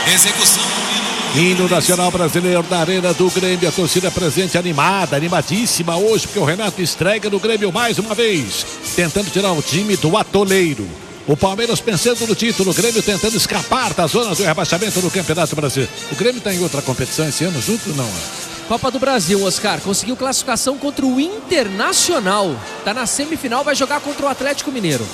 Execução. Hino Nacional Brasileiro na Arena do Grêmio, a torcida presente animada, animadíssima hoje, porque o Renato estreia no Grêmio mais uma vez, tentando tirar o time do atoleiro. O Palmeiras pensando no título, o Grêmio tentando escapar da zona do rebaixamento no Campeonato Brasileiro. O Grêmio está em outra competição esse ano junto ou não? Copa do Brasil, Oscar, conseguiu classificação contra o Internacional. Tá na semifinal, vai jogar contra o Atlético Mineiro.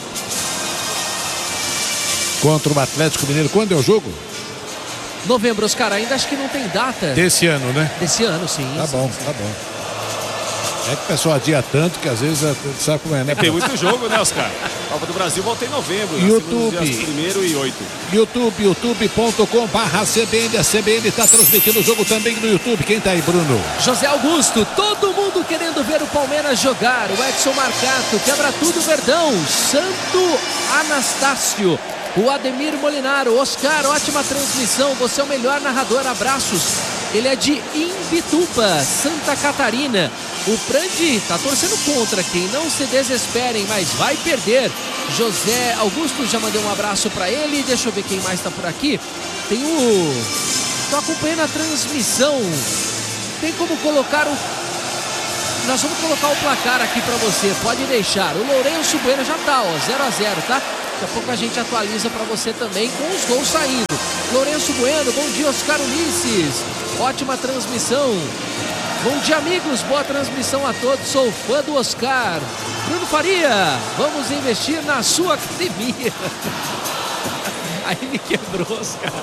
Contra o Atlético Mineiro, quando é o jogo? Novembro, Oscar, ainda acho que não tem data. Desse ano, né? Desse ano, sim. Tá bom, tá bom. É que o pessoal adia tanto que às vezes sabe como é, né? Tem muito jogo, né, Oscar? Copa do Brasil volta em novembro. YouTube. Dias 1º e 8. YouTube, youtube.com/CBN. A CBN está transmitindo o jogo também no YouTube. Quem tá aí, Bruno? José Augusto, todo mundo querendo ver o Palmeiras jogar. O Edson Marcato, quebra tudo Verdão. Santo Anastácio. O Ademir Molinaro. Oscar, ótima transmissão. Você é o melhor narrador. Abraços. Ele é de Imbituba, Santa Catarina. O Prandi tá torcendo contra aqui. Não se desesperem, mas vai perder. José Augusto, já mandei um abraço para ele. Deixa eu ver quem mais tá por aqui. Tem o... Tô acompanhando a transmissão. Tem como colocar o... Nós vamos colocar o placar aqui para você. Pode deixar. O Lourenço Bueno já tá, ó, 0-0, tá? Daqui a pouco a gente atualiza para você também com os gols saindo. Lourenço Bueno, bom dia, Oscar Ulisses. Ótima transmissão. Bom dia, amigos. Boa transmissão a todos. Sou fã do Oscar. Bruno Faria, vamos investir na sua academia. Aí me quebrou, Oscar.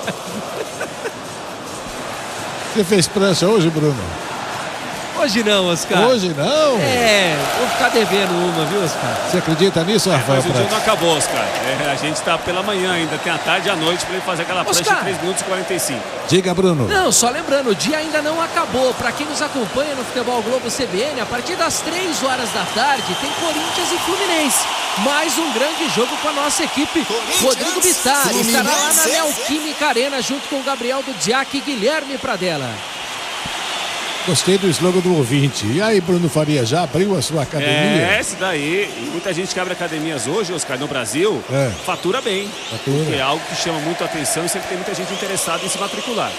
Você fez prancha hoje, Bruno? Hoje não, Oscar. Hoje não? É, vou ficar devendo uma, viu, Oscar? Você acredita nisso, Rafael? Mas o dia não acabou, Oscar. A gente está pela manhã ainda. Tem a tarde e a noite para ele fazer aquela prancha em 3 minutos e 45. Diga, Bruno. Não, só lembrando, o dia ainda não acabou. Para quem nos acompanha no Futebol Globo CBN, a partir das 3 horas da tarde tem Corinthians e Fluminense. Mais um grande jogo com a nossa equipe. Rodrigo Bittar estará lá na Neoquímica Arena junto com o Gabriel do Diac e Guilherme Pradella. Gostei do slogan do ouvinte. E aí, Bruno Faria, já abriu a sua academia? É, esse daí. E muita gente que abre academias hoje, Oscar, no Brasil, fatura bem. Porque é algo que chama muito a atenção e sempre tem muita gente interessada em se matricular.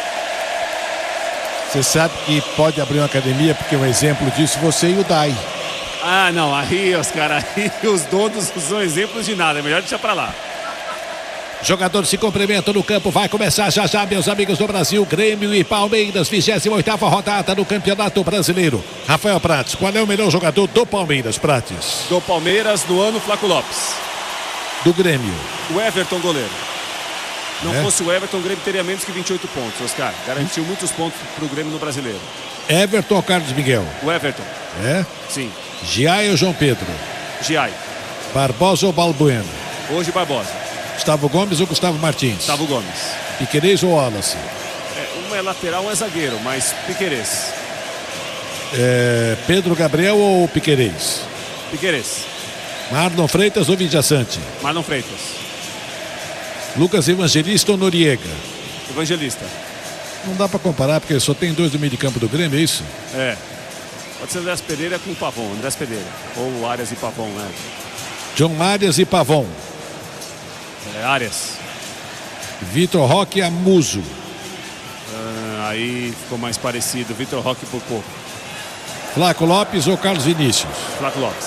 Você sabe que pode abrir uma academia, porque um exemplo disso, você e o Dai. Ah, não. Aí, Oscar, aí os donos não são exemplos de nada. É melhor deixar pra lá. Jogadores se cumprimentam no campo, vai começar já já, meus amigos do Brasil, Grêmio e Palmeiras, 28ª rodada do Campeonato Brasileiro. Rafael Prates, qual é o melhor jogador do Palmeiras, Prates? Do Palmeiras, no ano, Flaco Lopes. Do Grêmio? O Everton, goleiro. Não fosse o Everton, o Grêmio teria menos que 28 pontos, Oscar. Garantiu muitos pontos pro Grêmio no Brasileiro. Everton ou Carlos Miguel? O Everton. É? Sim. Giai ou João Pedro? Giai. Barbosa ou Balbueno? Hoje, Barbosa. Gustavo Gomes ou Gustavo Martins? Gustavo Gomes. Piquerez ou Wallace? Um é lateral, um é zagueiro, mas Piquerez. Pedro Gabriel ou Piquerez? Piquerez. Marlon Freitas ou Vidiaçante? Marlon Freitas. Lucas Evangelista ou Noriega? Evangelista. Não dá pra comparar, porque só tem 2 do meio de campo do Grêmio, é isso? É. Pode ser Andrés Pereira com Pavon, Andrés Pereira. Ou Arias e Pavon, né? John Arias e Pavon. Arias. Vitor Roque e Amuso. Aí ficou mais parecido. Vitor Roque por pouco. Flaco Lopes ou Carlos Vinícius? Flaco Lopes.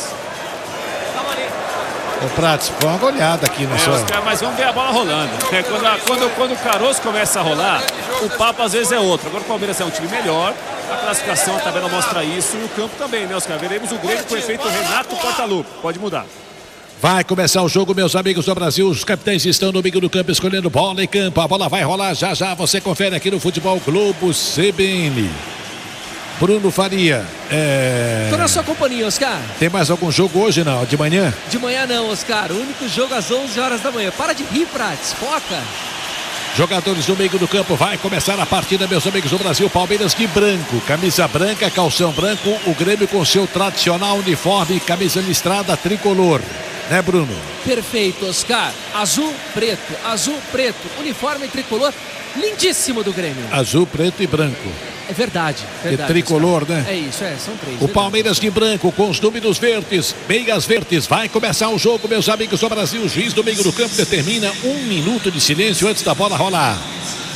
O Prates, foi uma goleada aqui no céu. Mas vamos ver a bola rolando. Quando o caroço começa a rolar, o papo às vezes é outro. Agora o Palmeiras é um time melhor. A classificação, a tabela mostra isso. E o campo também, né, Oscar? Veremos o Grêmio com o efeito Renato Portaluppi. Pode mudar. Vai começar o jogo, meus amigos do Brasil. Os capitães estão no meio do campo escolhendo bola em campo. A bola vai rolar já já. Você confere aqui no Futebol Globo CBN. Bruno Faria. Tô na sua companhia, Oscar. Tem mais algum jogo hoje, não? De manhã? De manhã não, Oscar. O único jogo às 11 horas da manhã. Para de rir, Prates. Foca. Jogadores no meio do campo, vai começar a partida, meus amigos do Brasil. Palmeiras de branco, camisa branca, calção branco. O Grêmio com seu tradicional uniforme, camisa listrada tricolor. Né, Bruno? Perfeito, Oscar. Azul, preto, uniforme tricolor. Lindíssimo do Grêmio. Azul, preto e branco. É verdade. E tricolor, Oscar, né? É isso, são 3. O Palmeiras de branco com os números verdes, meias verdes. Vai começar o jogo, meus amigos do Brasil. O juiz do meio do campo determina 1 minuto de silêncio antes da bola rolar.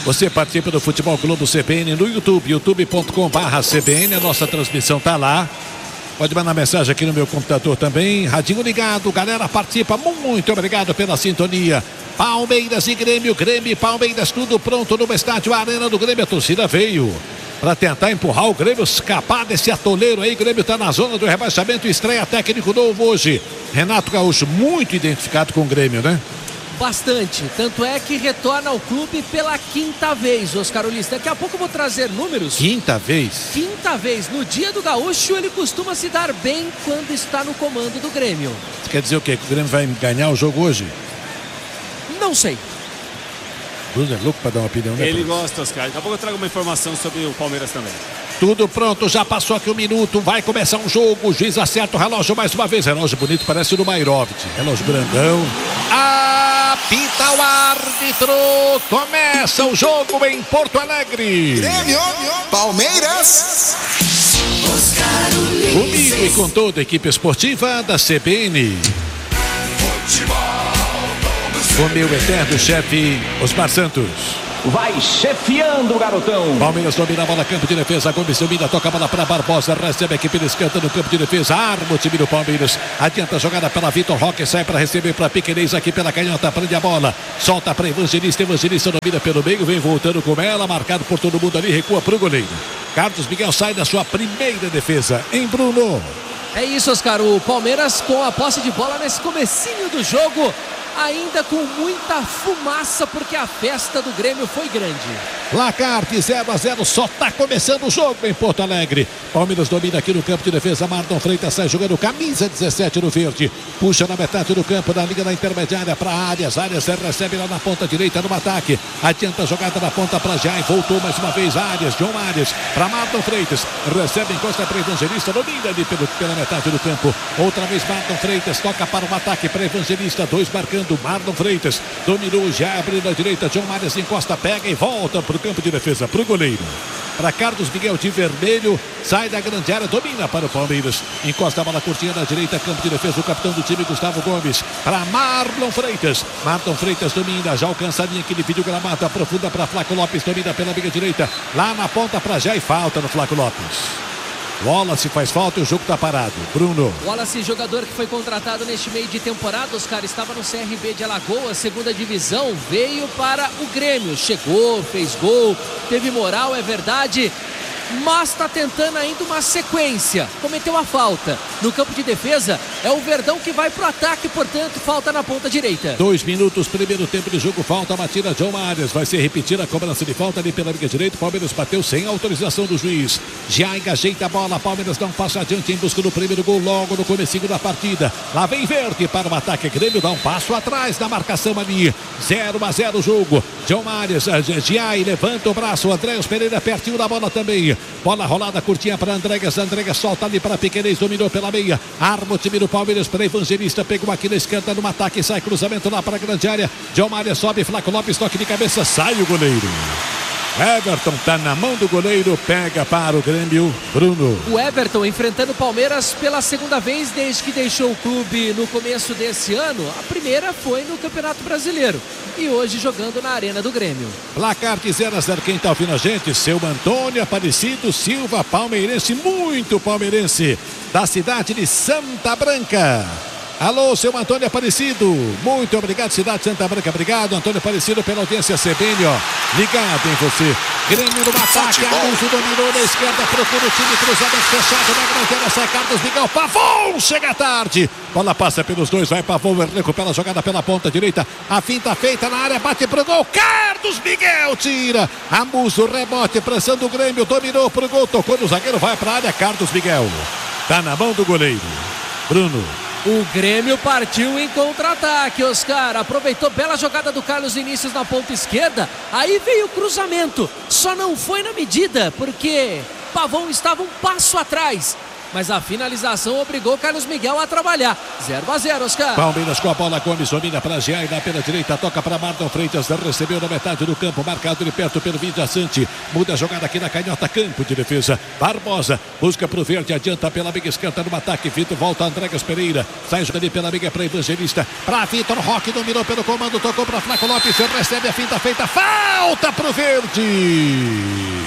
Você participa do Futebol Clube CBN no YouTube, youtube.com/CBN. A nossa transmissão tá lá. Pode mandar mensagem aqui no meu computador também. Radinho ligado, galera participa. Muito obrigado pela sintonia. Palmeiras e Grêmio, Grêmio e Palmeiras, tudo pronto no estádio Arena do Grêmio. A torcida veio para tentar empurrar o Grêmio, escapar desse atoleiro aí. O Grêmio está na zona do rebaixamento, estreia técnico novo hoje. Renato Gaúcho, muito identificado com o Grêmio, né? Bastante, tanto é que retorna ao clube pela 5ª vez, Oscar Ulisses. Daqui a pouco eu vou trazer números. 5ª vez? 5ª vez. No dia do Gaúcho, ele costuma se dar bem quando está no comando do Grêmio. Isso quer dizer o quê? Que o Grêmio vai ganhar o jogo hoje? Não sei. Bruno é louco para dar uma opinião, né? Ele gosta, Oscar. Daqui a pouco eu trago uma informação sobre o Palmeiras também. Tudo pronto, já passou aqui 1 minuto, vai começar um jogo, o juiz acerta o relógio mais uma vez, relógio bonito, parece o do Mairovich, relógio grandão. Apita o árbitro, começa o jogo em Porto Alegre. Grêmio, Palmeiras. Comigo e com toda a equipe esportiva da CBN. Com meu eterno chefe, Osmar Santos. Vai chefiando o garotão. Palmeiras domina a bola, campo de defesa. Gomes domina, toca a bola para Barbosa. Recebe a equipe descanta no campo de defesa. Arma o time do Palmeiras. Adianta a jogada pela Vitor Roque. Sai para receber para Piquerez aqui pela canhota. Prende a bola. Solta para Evangelista. Evangelista domina pelo meio. Vem voltando com ela. Marcado por todo mundo ali. Recua para o goleiro. Carlos Miguel sai da sua primeira defesa. Em Bruno. É isso, Oscar. O Palmeiras com a posse de bola nesse comecinho do jogo. Ainda com muita fumaça, porque a festa do Grêmio foi grande. Placar de 0-0, só tá começando o jogo em Porto Alegre. Palmeiras domina aqui no campo de defesa. Marlon Freitas sai jogando camisa 17 no verde. Puxa na metade do campo, na linha da intermediária para Arias. Arias recebe lá na ponta direita no ataque. Adianta a jogada na ponta para Jai. Voltou mais uma vez Arias, John Arias para Marlon Freitas. Recebe, encosta para Evangelista. Domina ali pela metade do campo. Outra vez Marlon Freitas toca para o ataque para Evangelista. 2 marcando. Marlon Freitas dominou, já abriu na direita. John Arias encosta, pega e volta para o campo de defesa, para o goleiro. Para Carlos Miguel de vermelho, sai da grande área, domina para o Palmeiras. Encosta a bola curtinha na direita, campo de defesa, o capitão do time, Gustavo Gomes. Para Marlon Freitas. Marlon Freitas domina, já alcança a linha que divide o gramado, aprofunda para Flaco Lopes, domina pela meia direita. Lá na ponta para Jai, falta no Flaco Lopes. Wallace faz falta e o jogo está parado. Bruno. Wallace, jogador que foi contratado neste meio de temporada, os caras estava no CRB de Alagoas, 2ª divisão, veio para o Grêmio, chegou, fez gol, teve moral, é verdade, mas está tentando ainda uma sequência, cometeu a falta. No campo de defesa, é o Verdão que vai para o ataque, portanto, falta na ponta direita. 2 minutos, primeiro tempo de jogo, falta, batida John Arias, vai ser repetir a cobrança de falta ali pela linha direita. Palmeiras bateu sem autorização do juiz. Já ajeita a bola, Palmeiras dá um passo adiante em busca do primeiro gol logo no comecinho da partida. Lá vem Verde para o ataque, Grêmio dá um passo atrás na marcação ali. 0-0 o jogo. John Arias, Giai levanta o braço, Andréas Pereira pertinho da bola também. Bola rolada curtinha para Andréas, Andréas solta ali para Piquerez, dominou pela meia. Arma o time do Palmeiras para Evangelista, pegou aqui na esquerda no ataque, sai cruzamento lá para a grande área. John Arias sobe, Flaco Lopes, toque de cabeça, sai o goleiro. Everton tá na mão do goleiro, pega para o Grêmio, Bruno. O Everton enfrentando o Palmeiras pela 2ª vez desde que deixou o clube no começo desse ano. A primeira foi no Campeonato Brasileiro e hoje jogando na Arena do Grêmio. Placar de 0-0, quem tá ouvindo a gente? Seu Antônio Aparecido Silva, palmeirense, muito palmeirense, da cidade de Santa Branca. Alô, seu Antônio Aparecido, muito obrigado, cidade de Santa Branca, obrigado, Antônio Aparecido, pela audiência CBN, ó, ligado em você. Grêmio no ataque, Aluso dominou na esquerda, procura o time, cruzamento fechado na grande área, sai Carlos Miguel, Pavon, chega tarde, bola passa pelos dois, vai Pavon, recupera a jogada pela ponta direita, a finta feita na área, bate pro gol, Carlos Miguel tira, Amuso, rebote, pressão do Grêmio, dominou pro gol, tocou no zagueiro, vai pra área, Carlos Miguel, tá na mão do goleiro, Bruno. O Grêmio partiu em contra-ataque, Oscar. Aproveitou bela jogada do Carlos Vinícius na ponta esquerda. Aí veio o cruzamento. Só não foi na medida, porque Pavon estava um passo atrás. mas a finalização obrigou Carlos Miguel a trabalhar. 0-0, Oscar. Palmeiras com a bola, Gomes domina para Giai, na pela direita, toca para Marlon Freitas, recebeu na metade do campo, marcado de perto pelo Vidia Sante, muda a jogada aqui na canhota, campo de defesa, Barbosa, busca pro verde, adianta pela meia esquerda no ataque, Vitor volta, Andregas Pereira, sai jogando para a meia para Evangelista, para Vitor Roque, dominou pelo comando, tocou para Flaco Lopes, recebe a finta feita, falta pro verde.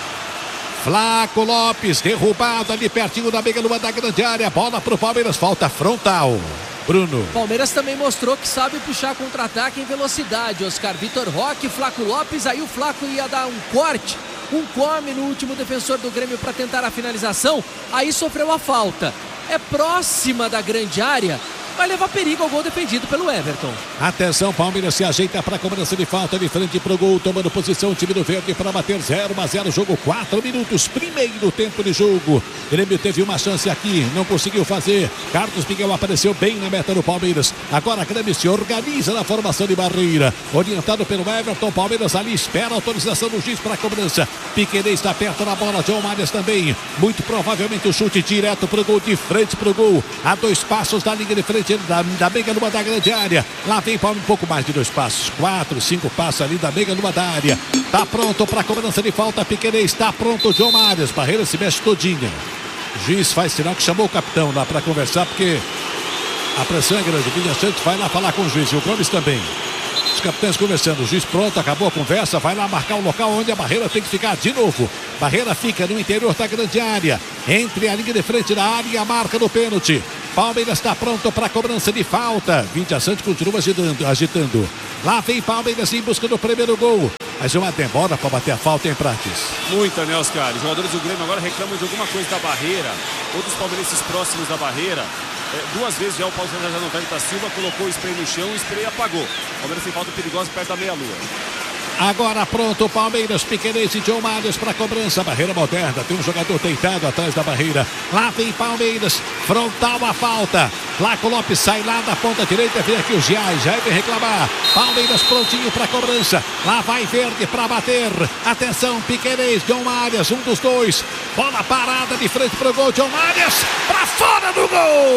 Flaco Lopes, derrubado ali pertinho da meia lua da grande área, bola pro Palmeiras, falta frontal. Bruno. Palmeiras também mostrou que sabe puxar contra-ataque em velocidade. Oscar, Vitor Roque, Flaco Lopes, aí o Flaco ia dar um corte, um come no último defensor do Grêmio para tentar a finalização, aí sofreu a falta. É próxima da grande área, vai levar perigo ao gol defendido pelo Everton. Atenção, Palmeiras se ajeita para a cobrança de falta de frente pro gol, tomando posição o time do verde para bater 0-0, jogo 4 minutos, primeiro tempo de jogo. Grêmio teve uma chance aqui, não conseguiu fazer. Carlos Miguel apareceu bem na meta do Palmeiras. Agora Grêmio se organiza na formação de barreira, orientado pelo Everton. Palmeiras ali espera a autorização do juiz para a cobrança. Piquerez está perto da bola, John Marias também. Muito provavelmente o chute direto pro gol, de frente pro gol, a 2 passos da linha de frente da mega lua da grande área. Lá vem Palmeiras, um pouco mais de 2 passos, 4, 5 passos ali da mega lua da área. Tá pronto para a cobrança de falta, Piquerez, está pronto o John Marias, barreira se mexe todinha. O juiz faz sinal que chamou o capitão lá para conversar, porque a pressão é grande. O Vidia Sante vai lá falar com o juiz, e o Gomes também. Os capitães conversando, o juiz pronto, acabou a conversa, vai lá marcar o local onde a barreira tem que ficar de novo. Barreira fica no interior da grande área, entre a linha de frente da área e a marca do pênalti. Palmeiras está pronto para a cobrança de falta. Vidia Sante continua agitando. Lá vem Palmeiras em busca do primeiro gol. Mas uma demora para bater a falta em Prates. Muita, né, Oscar? Os jogadores do Grêmio agora reclamam de alguma coisa da barreira, ou dos palmeirenses próximos da barreira. 2 vezes já o Paulo César Novelli da Silva colocou o spray no chão, o spray apagou. O Palmeiras tem falta perigosa perto da meia-lua. Agora pronto o Palmeiras, Piquerez e John Marias para a cobrança, barreira moderna, tem um jogador deitado atrás da barreira, lá vem Palmeiras, frontal a falta, Flaco Lopes sai lá da ponta direita, vem aqui o Giai, já vem reclamar, Palmeiras prontinho para a cobrança, lá vai Verde para bater, atenção Piquerez, John Marias, um dos dois, bola parada de frente para o gol, John Marias, para fora do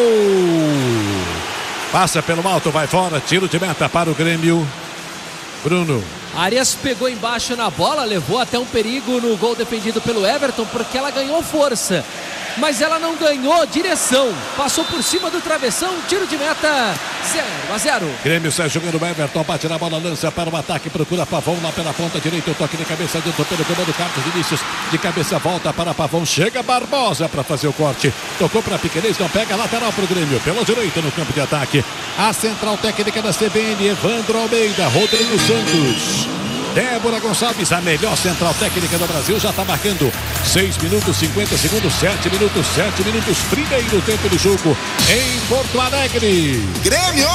gol, passa pelo alto, vai fora, tiro de meta para o Grêmio. Bruno. Arias pegou embaixo na bola, levou até um perigo no gol defendido pelo Everton, porque ela ganhou força, mas ela não ganhou direção, passou por cima do travessão, tiro de meta, 0-0. Grêmio sai jogando, o Everton bate na bola, lança para o ataque, procura Pavão lá pela ponta direita, o toque de cabeça dentro pelo comando Carlos Vinícius, de cabeça volta para Pavão, chega Barbosa para fazer o corte, tocou para Piquerez, não pega, lateral para o Grêmio, pela direita no campo de ataque, a central técnica da CBN, Evandro Almeida, Rodrigo Santos, Débora Gonçalves, a melhor central técnica do Brasil, já está marcando 6 minutos, 50 segundos, 7 minutos, primeiro tempo do jogo em Porto Alegre. Grêmio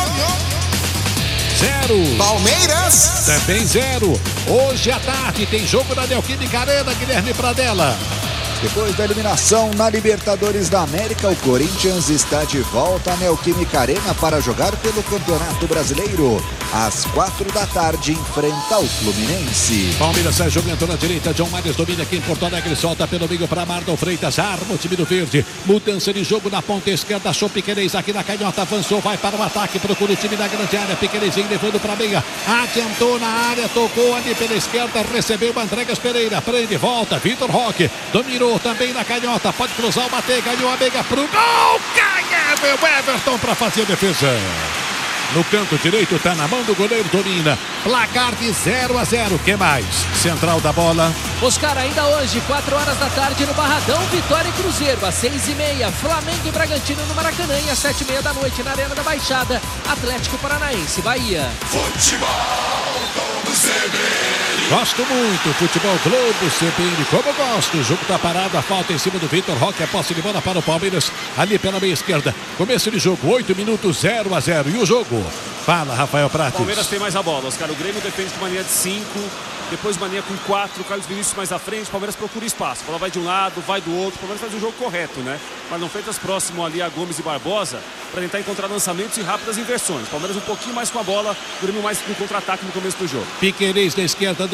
0. Palmeiras também 0. Hoje à tarde tem jogo na Neoquímica Arena, Guilherme Pradella. Depois da eliminação na Libertadores da América, o Corinthians está de volta à Neoquímica Arena para jogar pelo Campeonato Brasileiro. Às 4 da tarde, enfrenta o Fluminense. Palmeiras sai jogando na direita, John Marias domina aqui em Porto Alegre, solta pelo meio para Marlon Freitas, arma o time do verde, mudança de jogo na ponta esquerda, achou Piquerez aqui na canhota, avançou, vai para o ataque, procura o time da grande área, Piquerez levando para a meia, adiantou na área, tocou ali pela esquerda, recebeu Andregas Pereira, prende, volta, Vitor Roque, dominou também na canhota, pode cruzar o bater, ganhou a meia pro gol, ganha o Everton para fazer a defesa. No canto direito, tá na mão do goleiro, domina. Placar de 0-0. Que mais? Central da bola. Oscar, ainda hoje, 4 horas da tarde no Barradão, Vitória e Cruzeiro. Às 6h30, Flamengo e Bragantino no Maracanã. E às 7h30 da noite, na Arena da Baixada, Atlético Paranaense, Bahia. Futebol Globo CBN. Gosto muito. Futebol Globo CBN. Como eu gosto. O jogo tá parado. A falta em cima do Vitor Roque. A posse de bola para o Palmeiras. Ali pela meia esquerda. Começo de jogo. 8 minutos, 0-0. E o jogo? Fala, Rafael Prates. O Palmeiras tem mais a bola, Oscar. O Grêmio defende de maneira de 5. Depois mania com 4, Carlos Vinícius mais à frente, o Palmeiras procura espaço. A bola vai de um lado, vai do outro, o Palmeiras faz um jogo correto, né? Mas não feitas próximo ali a Gomes e Barbosa para tentar encontrar lançamentos e rápidas inversões. O Palmeiras um pouquinho mais com a bola, o Grêmio mais no contra-ataque no começo do jogo. Piquerez da esquerda,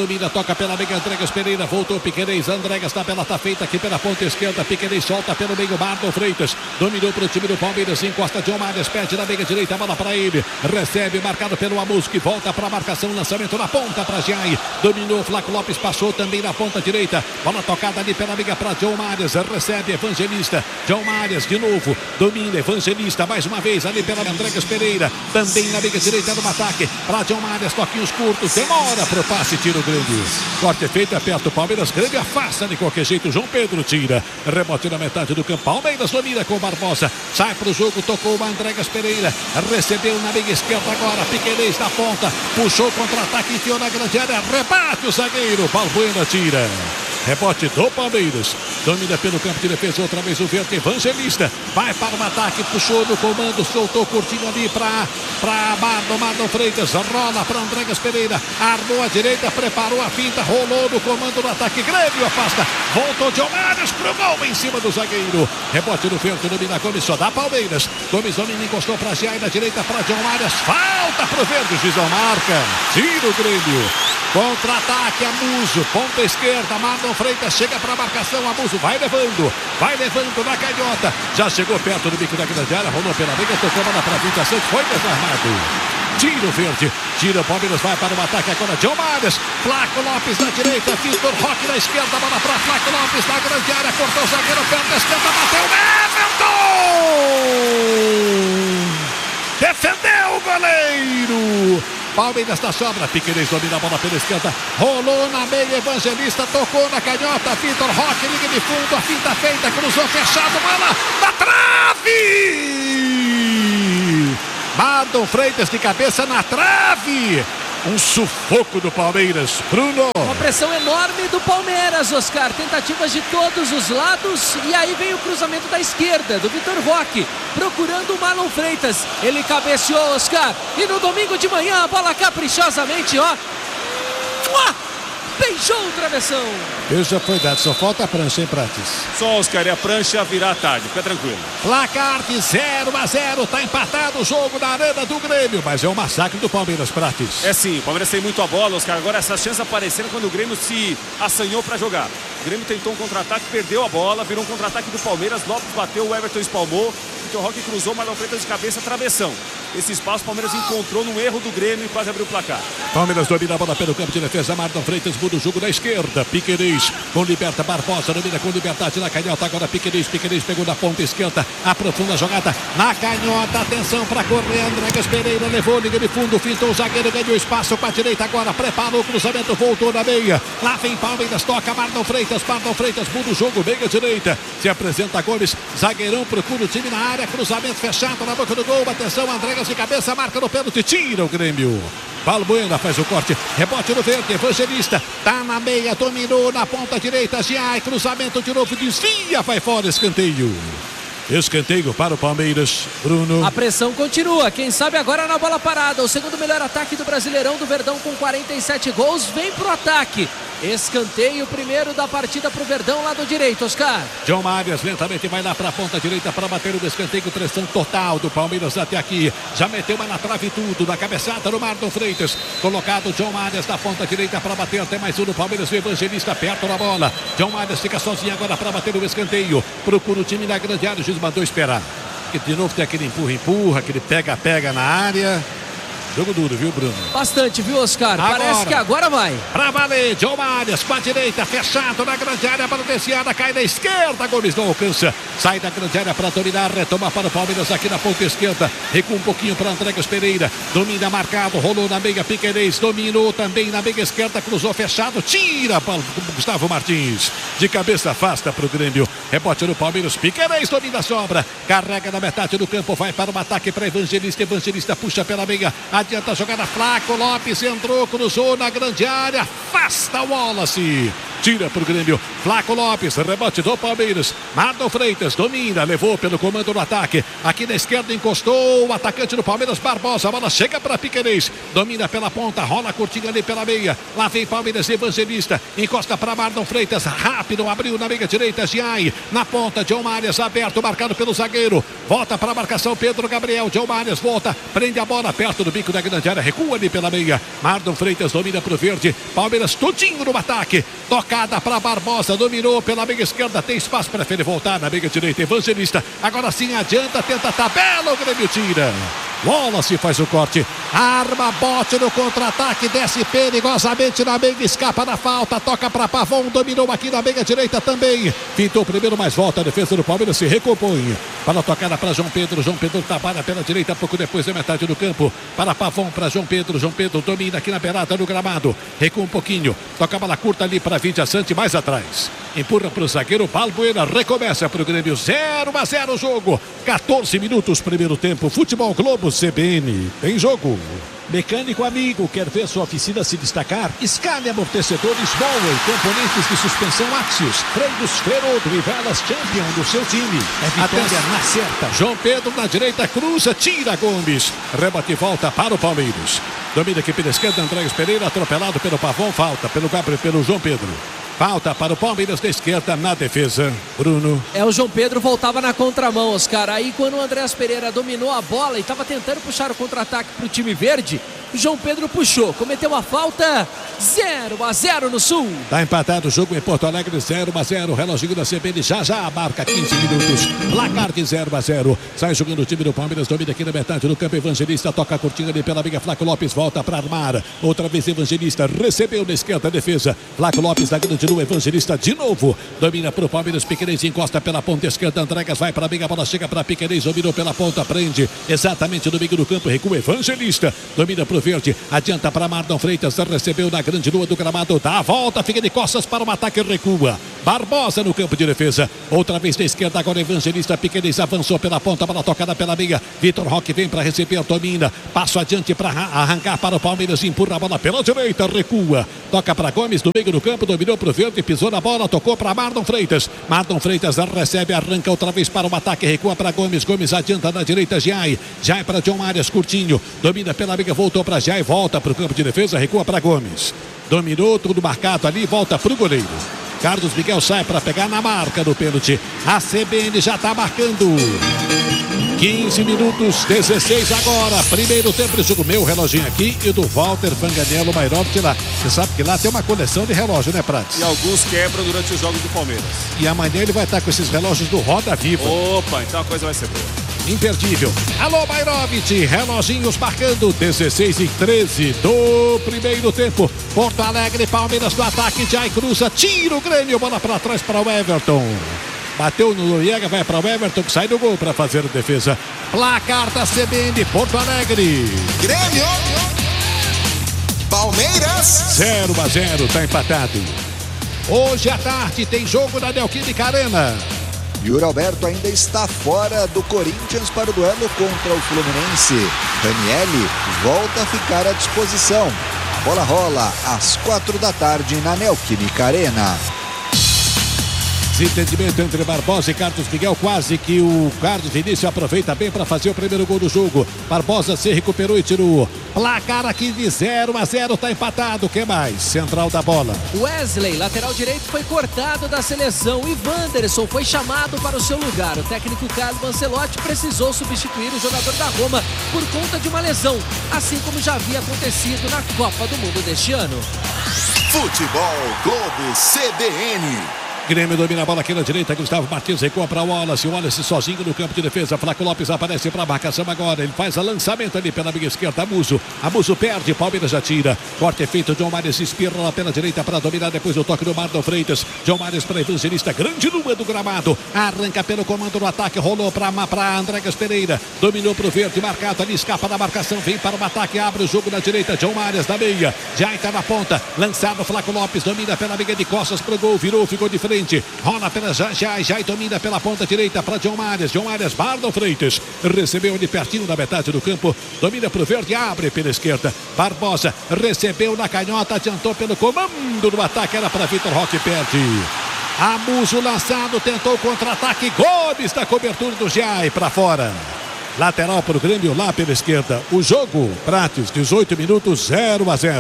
domina, toca pela meia, Andrégas Pereira, voltou Piquerez, Andrégas, tabela tá feita aqui pela ponta esquerda, Piquerez solta pelo meio, Marlon Freitas, dominou pro time do Palmeiras, encosta John Marias, perde na meia direita, a bola para ele, recebe, marcado pelo Amus, que volta para a marcação, lançamento na ponta para Giai, dominou, Flaco Lopes passou também na ponta direita, bola tocada ali pela meia para John Marias, recebe Evangelista, John Marias de novo, domina Evangelista, mais uma vez ali pela Andrégas Pereira, também na meia direita no ataque, para John Marias, toquinhos curtos, demora pro passe, tira o Grêmio, corte feito, aperta o Palmeiras, Grêmio afasta de qualquer jeito, João Pedro tira, rebote na metade do campo, Palmeiras domina com Barbosa, sai pro jogo, tocou o Andrégas Pereira, recebeu na meia esquerda agora, Piquerez na ponta, puxou contra-ataque, enfiou na grande área, rebate o zagueiro, Balbuena tira. Rebote do Palmeiras, domina pelo campo de defesa, outra vez o verde, Evangelista, vai para o ataque, puxou no comando, soltou curtinho ali para Marlon Freitas, rola para Andrégas Pereira, armou a direita, preparou a finta, rolou no comando do ataque, Grêmio afasta, voltou de Omários pro gol em cima do zagueiro, rebote no verde, domina Gomes, só dá Palmeiras, Gomes domina, encostou para Giai na direita, para John Marias, falta pro verde, o juiz não marca, tira o Grêmio, contra-ataque, Amuso, ponta esquerda, Marlon Freitas chega para a marcação, Amuso vai levando na canhota, já chegou perto do bico da grande área, rolou pela meia, tocou bola para frente, a Santos foi desarmado. Tira o verde, tira o Palmeiras, vai para o ataque agora, John Marias, Flaco Lopes na direita, Vitor Roque na esquerda, bola para Flaco Lopes na grande área, cortou o zagueiro, perto da esquerda, bateu Everton! Defendeu o goleiro! Palmeiras da sobra, Piquerez domina a bola pela esquerda, rolou na meia, Evangelista, tocou na canhota, Vitor Roque, liga de fundo, a finta feita, cruzou fechado, bola na trave! Marlon Freitas de cabeça na trave! Um sufoco do Palmeiras, Bruno. Uma pressão enorme do Palmeiras, Oscar. Tentativas de todos os lados. E aí vem o cruzamento da esquerda, do Vitor Roque, procurando o Marlon Freitas. Ele cabeceou, Oscar. E no domingo de manhã, a bola caprichosamente, ó. Beijou o travessão. Já foi dado, só falta a prancha, hein, Prates? Só, Oscar, e a prancha virar tarde, fica tranquilo. Placar de 0-0, tá empatado o jogo na arena do Grêmio, mas é um massacre do Palmeiras, Prates. É sim, o Palmeiras tem muito a bola, Oscar, agora essas chances apareceram quando o Grêmio se assanhou para jogar. O Grêmio tentou um contra-ataque, perdeu a bola, virou um contra-ataque do Palmeiras, Lopes bateu, o Everton espalmou, Vitor Roque cruzou, Marlon Freitas de cabeça, travessão. Esse espaço o Palmeiras encontrou num erro do Grêmio e quase abriu o placar. Palmeiras domina a bola pelo campo de defesa, Marlon Freitas muda o jogo da esquerda, Piquerez com Liberta, Barbosa domina com liberdade na canhota, agora Piquerez pegou na ponta esquerda, aprofunda a jogada na canhota, atenção para correr, Andrégas Pereira levou, liga de fundo, fintou o zagueiro, ganhou espaço com a direita agora, preparou o cruzamento, voltou na meia, lá vem Palmeiras, toca Marlon Freitas muda o jogo, meia direita, se apresenta Gomes, zagueirão procura o time na área, cruzamento fechado na boca do gol, atenção, Andrégas de cabeça, marca no pênalti, tira o Grêmio. Balbuena faz o corte, rebote no verde, Evangelista, tá na meia, dominou na ponta direita, Giai, cruzamento de novo, desvia, vai fora, escanteio. Escanteio para o Palmeiras, Bruno. A pressão continua, quem sabe agora na bola parada, o segundo melhor ataque do Brasileirão do Verdão com 47 gols, vem pro ataque. Escanteio primeiro da partida pro Verdão, lado direito, Oscar. John Marias lentamente vai lá pra ponta direita para bater o escanteio, pressão total do Palmeiras até aqui. Já meteu uma na trave tudo, na cabeçada no Marlon Freitas. Colocado John Marias na ponta direita para bater até mais um do Palmeiras, o Evangelista perto da bola. John Marias fica sozinho agora para bater o escanteio. Procura o time na grande área, o juiz mandou esperar. Que de novo tem aquele empurra, aquele pega na área. Jogo duro, viu, Bruno? Bastante, viu, Oscar? Agora, parece que agora vai. Pra valer, John Marias com a direita, fechado na grande área, para desviada, cai na esquerda, Gomes não alcança. Sai da grande área para dominar, retoma para o Palmeiras aqui na ponta esquerda. Recua um pouquinho para Andrégas Pereira. Domina marcado, rolou na meia, Piquerez. Dominou também na meia esquerda, cruzou fechado, tira para Gustavo Martins. De cabeça afasta para o Grêmio. Rebote no Palmeiras, Piquerez domina a sobra. Carrega na metade do campo, vai para o ataque para Evangelista. Evangelista puxa pela meia. Adianta a jogada, Flaco Lopes entrou, cruzou na grande área, afasta o Wallace. Tira para o Grêmio, Flaco Lopes, rebote do Palmeiras. Marlon Freitas domina, levou pelo comando do ataque. Aqui na esquerda encostou o atacante do Palmeiras, Barbosa. A bola chega para Piquerez, domina pela ponta, rola curtinho ali pela meia. Lá vem Palmeiras, Evangelista, encosta para Marlon Freitas, rápido, abriu na meia direita, Giai. Na ponta, John Marias aberto, marcado pelo zagueiro. volta para a marcação, Pedro Gabriel, John Marias volta, prende a bola perto do bico da grande área, recua ali pela meia, Marlon Freitas domina pro verde, Palmeiras todinho no ataque, tocada para Barbosa, dominou pela meia esquerda, tem espaço, prefere voltar na meia direita, Evangelista, agora sim adianta, tenta a tabela, o Grêmio tira. Wallace faz o corte, arma, bote no contra-ataque, desce perigosamente na meia, escapa da falta, toca para Pavon, dominou aqui na meia direita também, pintou primeiro, mas volta, a defesa do Palmeiras se recompõe, para a tocada para João Pedro trabalha pela direita, pouco depois da metade do campo, para Pavon, para João Pedro domina aqui na beirada do gramado, recua um pouquinho, toca a bola curta ali para Vidia Sante, mais atrás, empurra para o zagueiro, Balbuena, recomeça para o Grêmio, 0-0 o jogo, 14 minutos, primeiro tempo, Futebol Globo, CBN, tem jogo. Mecânico amigo, quer ver sua oficina se destacar? Escale amortecedores Bowen, componentes de suspensão Axios, freios Ferodo e velas Champion do seu time. É vitória na certa. João Pedro na direita, cruza, tira Gomes. Rebate e volta para o Palmeiras. Domina aqui pela esquerda, Andrés Pereira, atropelado pelo Pavon, falta pelo Gabriel, pelo João Pedro. Falta para o Palmeiras da esquerda na defesa. Bruno. O João Pedro voltava na contramão, Oscar. Aí quando o Andrés Pereira dominou a bola e estava tentando puxar o contra-ataque para o time verde, o João Pedro puxou, cometeu a falta. 0-0 no Sul. Tá empatado o jogo em Porto Alegre, 0-0. Reloginho da CBN já marca 15 minutos. Placar de 0-0. Sai jogando o time do Palmeiras, domina aqui na metade do campo. Evangelista toca a curtinha ali pela amiga Flaco Lopes, volta para armar. Outra vez Evangelista, recebeu na esquerda a defesa. Flaco Lopes da grande lua, Evangelista de novo. Domina para o Palmeiras, Piquerez encosta pela ponta esquerda. Andregas vai para a amiga, a bola chega para Piquerez, dominou pela ponta, prende exatamente no meio do campo. Recua Evangelista, domina para o verde, adianta para Marlon Freitas, recebeu na grande lua do gramado, dá a volta, fica de costas para o ataque, recua. Barbosa no campo de defesa, outra vez na esquerda, agora Evangelista, Piquerez avançou pela ponta, bola tocada pela meia, Vitor Roque vem para receber, domina, passo adiante para arrancar para o Palmeiras, empurra a bola pela direita, recua, toca para Gomes no meio do campo, dominou para o verde, pisou na bola, tocou para Marlon Freitas recebe, arranca outra vez para o ataque, recua para Gomes, Gomes adianta na direita, Jai para John Arias, curtinho, domina pela meia, voltou para Jai, volta para o campo de defesa, recua para Gomes. Dominou, tudo marcado ali, volta para o goleiro. Carlos Miguel sai para pegar na marca do pênalti. A CBN já está marcando. 15 minutos, 16 agora. Primeiro tempo de jogo. Meu reloginho aqui e do Walter Fanganiello Mairotti lá. Você sabe que lá tem uma coleção de relógios, né, Prates? E alguns quebram durante os jogos do Palmeiras. E amanhã ele vai estar com esses relógios do Roda Viva. Opa, então a coisa vai ser boa. Imperdível. Alô, Mairovic, reloginhos marcando 16:13 do primeiro tempo. Porto Alegre, Palmeiras no ataque, Jai cruza, tira o Grêmio, bola para trás para o Everton. Bateu no Noriega, vai para o Everton, que sai do gol para fazer a defesa. Placar da CBN, Porto Alegre. Grêmio. Palmeiras. 0-0, tá empatado. Hoje à tarde tem jogo na Neoquímica Arena. Yuri Alberto ainda está fora do Corinthians para o duelo contra o Fluminense. Ranieri volta a ficar à disposição. A bola rola às 4 da tarde na Neoquímica Arena. Desentendimento entre Barbosa e Carlos Miguel, quase que o Carlos Vinícius aproveita bem para fazer o primeiro gol do jogo. Barbosa se recuperou e tirou. Placar aqui de 0-0, tá empatado. O que mais? Central da bola. Wesley, lateral direito, foi cortado da seleção e Wanderson foi chamado para o seu lugar. O técnico Carlo Ancelotti precisou substituir o jogador da Roma por conta de uma lesão, assim como já havia acontecido na Copa do Mundo deste ano. Futebol Globo CBN. Grêmio domina a bola aqui na direita, Gustavo Martins recua para o Wallace sozinho no campo de defesa, Flaco Lopes aparece para a marcação agora, ele faz o lançamento ali pela meia esquerda, Amuso perde, Palmeiras já tira, corte é feito, John Marias espirra lá pela direita para dominar, depois do toque do Marlon Freitas, John Marias para Evangelista, grande lua do gramado, arranca pelo comando do ataque, rolou para Andregas Pereira, dominou para o verde, marcado ali, escapa da marcação, vem para o ataque, abre o jogo na direita, John Marias na meia, já está na ponta, lançado, Flaco Lopes domina pela meia de costas pro gol, virou, ficou de frente, rola pela Jai domina pela ponta direita para John Marias, Marlon Freitas, recebeu ali pertinho da metade do campo, domina pro verde, abre pela esquerda, Barbosa recebeu na canhota, adiantou pelo comando do ataque, era para Vitor Roque, perde. Amuso lançado, tentou o contra-ataque, Gomes da cobertura do Jai para fora. Lateral para o Grêmio lá pela esquerda. O jogo, Prates, 18 minutos, 0-0.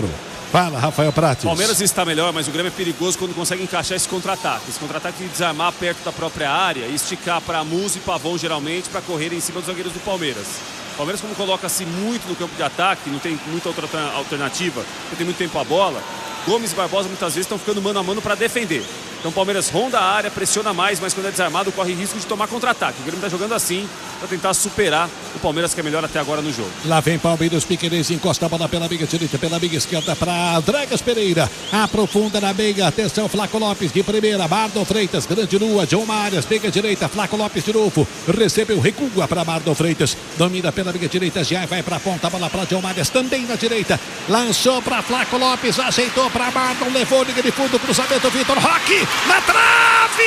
Fala, Rafael Prates. O Palmeiras está melhor, mas o Grêmio é perigoso quando consegue encaixar esse contra-ataque. Esse contra-ataque de desarmar perto da própria área e esticar para Musa e Pavão, geralmente, para correr em cima dos zagueiros do Palmeiras. O Palmeiras, como coloca-se muito no campo de ataque, não tem muita outra alternativa, porque tem muito tempo a bola, Gomes e Barbosa muitas vezes estão ficando mano a mano para defender. Então o Palmeiras ronda a área, pressiona mais, mas quando é desarmado corre risco de tomar contra-ataque. O Grêmio está jogando assim para tentar superar o Palmeiras, que é melhor até agora no jogo. Lá vem Palmeiras, Piquerez encosta a bola pela meia direita, pela meia esquerda para Dregas Pereira. Aprofunda na meia, atenção, Flaco Lopes de primeira, Mardon Freitas, grande lua, John Marias, meia direita, Flaco Lopes de novo. Recebeu, recua para Mardon Freitas, domina pela meia direita, já vai para a ponta, bola para John Marias, também na direita. Lançou para Flaco Lopes, ajeitou para Mardon, levou liga de fundo, cruzamento, Vitor Roque. Na trave!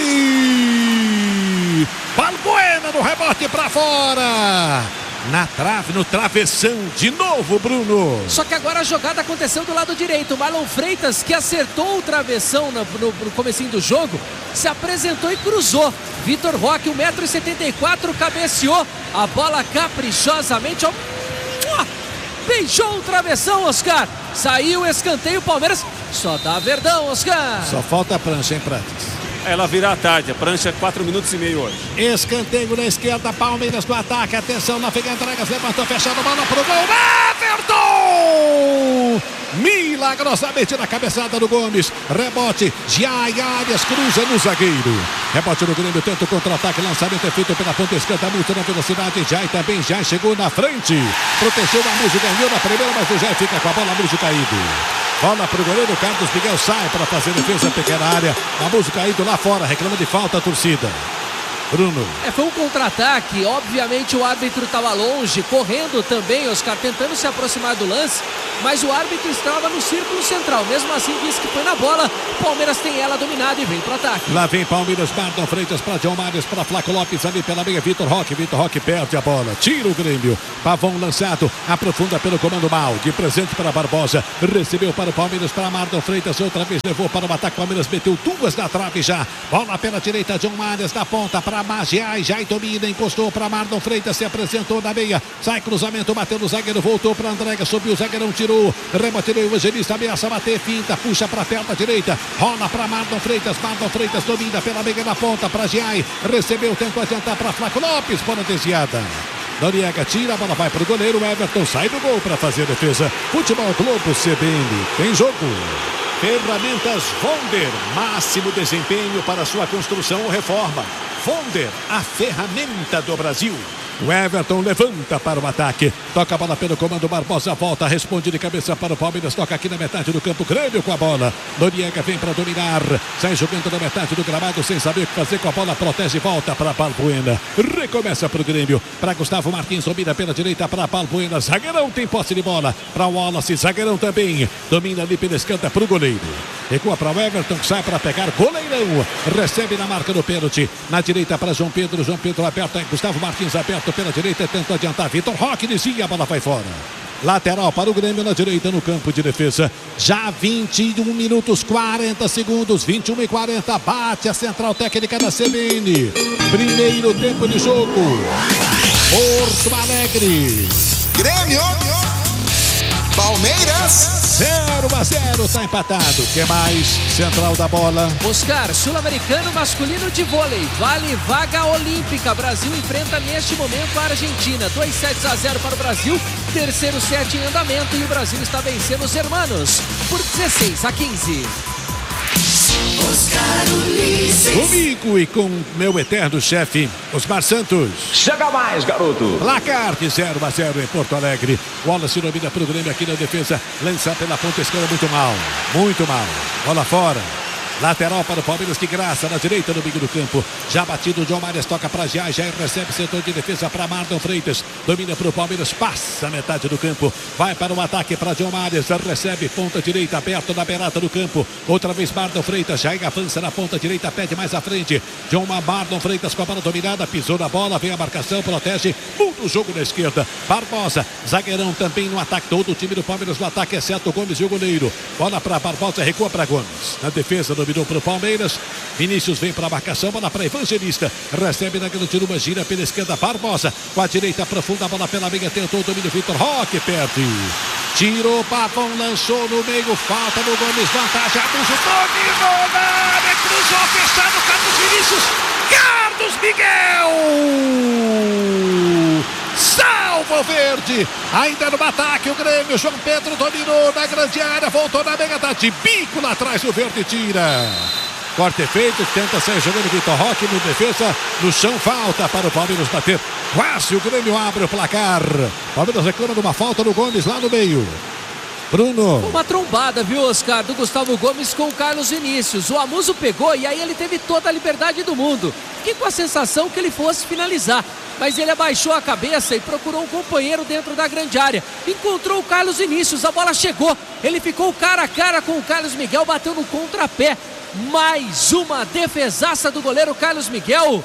Balbuena no rebote pra fora! Na trave, no travessão, de novo, Bruno. Só que agora a jogada aconteceu do lado direito. Marlon Freitas, que acertou o travessão no comecinho do jogo, se apresentou e cruzou. Vitor Roque, 1,74 m, cabeceou a bola caprichosamente. Ó, beijou o travessão, Oscar. Saiu o escanteio, Palmeiras só dá Verdão, Oscar. Só falta a prancha, hein, Prates? Ela virá à tarde, a prancha é 4 minutos e meio hoje. Escanteio na esquerda, Palmeiras no ataque, atenção, na Figueiredo, Dregas levantou, fechando a bola pro gol, Everton! Milagrosamente na cabeçada do Gomes, rebote, Jai Arias cruza no zagueiro. Rebote no Grêmio, tenta o contra-ataque, lançamento é feito pela ponta esquerda, muito na velocidade, Jai também, Jai chegou na frente, protegeu a Mujo, ganhou na primeira, mas o Jai fica com a bola, Mujo caído. Bola para o goleiro, Carlos Miguel sai para fazer defesa, pequena área. A música caído lá fora, reclama de falta a torcida. Bruno. Foi um contra-ataque, obviamente o árbitro estava longe, correndo também, Oscar, tentando se aproximar do lance, mas o árbitro estava no círculo central, mesmo assim disse que foi na bola. Palmeiras tem ela dominada e vem pro ataque. Lá vem Palmeiras, Mardon Freitas para John Marias, para Flaco Lopes, ali pela meia, Vitor Roque perde a bola, tira o Grêmio, Pavão lançado, aprofunda pelo comando mal, de presente para Barbosa, recebeu para o Palmeiras, para Mardon Freitas, outra vez levou para o ataque, Palmeiras meteu duas na trave já, bola pela direita, John Marias na ponta, para Magiai, já domina, encostou para Mardon Freitas, se apresentou na meia, sai cruzamento, bateu no zagueiro, voltou para Andrega, subiu o zagueirão, tirou, rebote do Evangelista, ameaça bater, finta, puxa para a perna direita, rola para Mardon Freitas domina pela meia na ponta para Giai, recebeu, tentou adiantar para Flaco Lopes, bola desviada. Noriega tira, a bola vai para o goleiro, Everton sai do gol para fazer a defesa. Futebol Globo CBN, tem jogo. Ferramentas Vonder, máximo desempenho para sua construção ou reforma. Vonder, a ferramenta do Brasil. O Everton levanta para o ataque, toca a bola pelo comando, Barbosa volta, responde de cabeça para o Palmeiras, toca aqui na metade do campo, Grêmio com a bola, Noriega vem para dominar, sai jogando na metade do gramado sem saber o que fazer com a bola, protege e volta para Balbuena, recomeça para o Grêmio, para Gustavo Martins, domina pela direita para Balbuena, zagueirão tem posse de bola, para o Wallace, zagueirão também, domina ali pela esquerda para o goleiro, recua para o Everton, que sai para pegar, goleirão, recebe na marca do pênalti, na direita para João Pedro aberto, Gustavo Martins aberto pela direita, tentou adiantar, Vitor Roque desvia, a bola vai fora. Lateral para o Grêmio na direita no campo de defesa. Já 21 minutos 40 segundos, 21 e 40, bate a central técnica da CBN. Primeiro tempo de jogo. Porto Alegre. Grêmio. Palmeiras. 0-0, tá empatado. O que mais? Central da bola. Oscar, sul-americano masculino de vôlei. Vale vaga olímpica. Brasil enfrenta neste momento a Argentina. 2-0 para o Brasil. Terceiro set em andamento e o Brasil está vencendo os hermanos por 16-15. Oscar Ulisses. Comigo e com meu eterno chefe, Osmar Santos. Chega mais, garoto. Placar de 0-0 em Porto Alegre. Wallace domina para o Grêmio aqui na defesa. Lança pela ponta esquerda, muito mal. Bola fora. Lateral para o Palmeiras, de graça, na direita no meio do campo. Já batido, o John Marias toca para Jai, já recebe setor de defesa para Mardon Freitas. Domina para o Palmeiras, passa a metade do campo. Vai para o ataque para John Marias, recebe ponta direita, aberto na beirada do campo. Outra vez Mardon Freitas, já avança na ponta direita, pede mais à frente. Mardon Freitas com a bola dominada, pisou na bola, vem a marcação, protege, muda o jogo na esquerda. Barbosa, zagueirão também no ataque, todo o time do Palmeiras no ataque, exceto o Gomes e o goleiro. Bola para Barbosa, recua para Gomes. Na defesa do dominou para o Palmeiras, Vinícius vem para a marcação, bola para Evangelista, recebe na grande turma, gira pela esquerda, Barbosa, com a direita profunda, a bola pela meia, tentou o domínio, Vitor Roque perde. Tirou, Pavão, lançou no meio, falta do Gomes, vantagem, abuso, dominou na área, cruzou, fechado, Carlos Vinícius, Carlos Miguel! Salva o Verde, ainda no ataque o Grêmio, João Pedro dominou na grande área, voltou na meia, tá de bico lá atrás, o Verde tira. Corte feito, tenta sair jogando Vitor Roque no defesa, no chão, falta para o Palmeiras bater. Quase o Grêmio abre o placar. Palmeiras reclama de uma falta do Gomes lá no meio. Bruno. Uma trombada, viu, Oscar, do Gustavo Gomes com o Carlos Vinícius. O Amuso pegou e aí ele teve toda a liberdade do mundo. Fiquei com a sensação que ele fosse finalizar. Mas ele abaixou a cabeça e procurou um companheiro dentro da grande área. Encontrou o Carlos Vinícius, a bola chegou. Ele ficou cara a cara com o Carlos Miguel, bateu no contrapé. Mais uma defesaça do goleiro Carlos Miguel.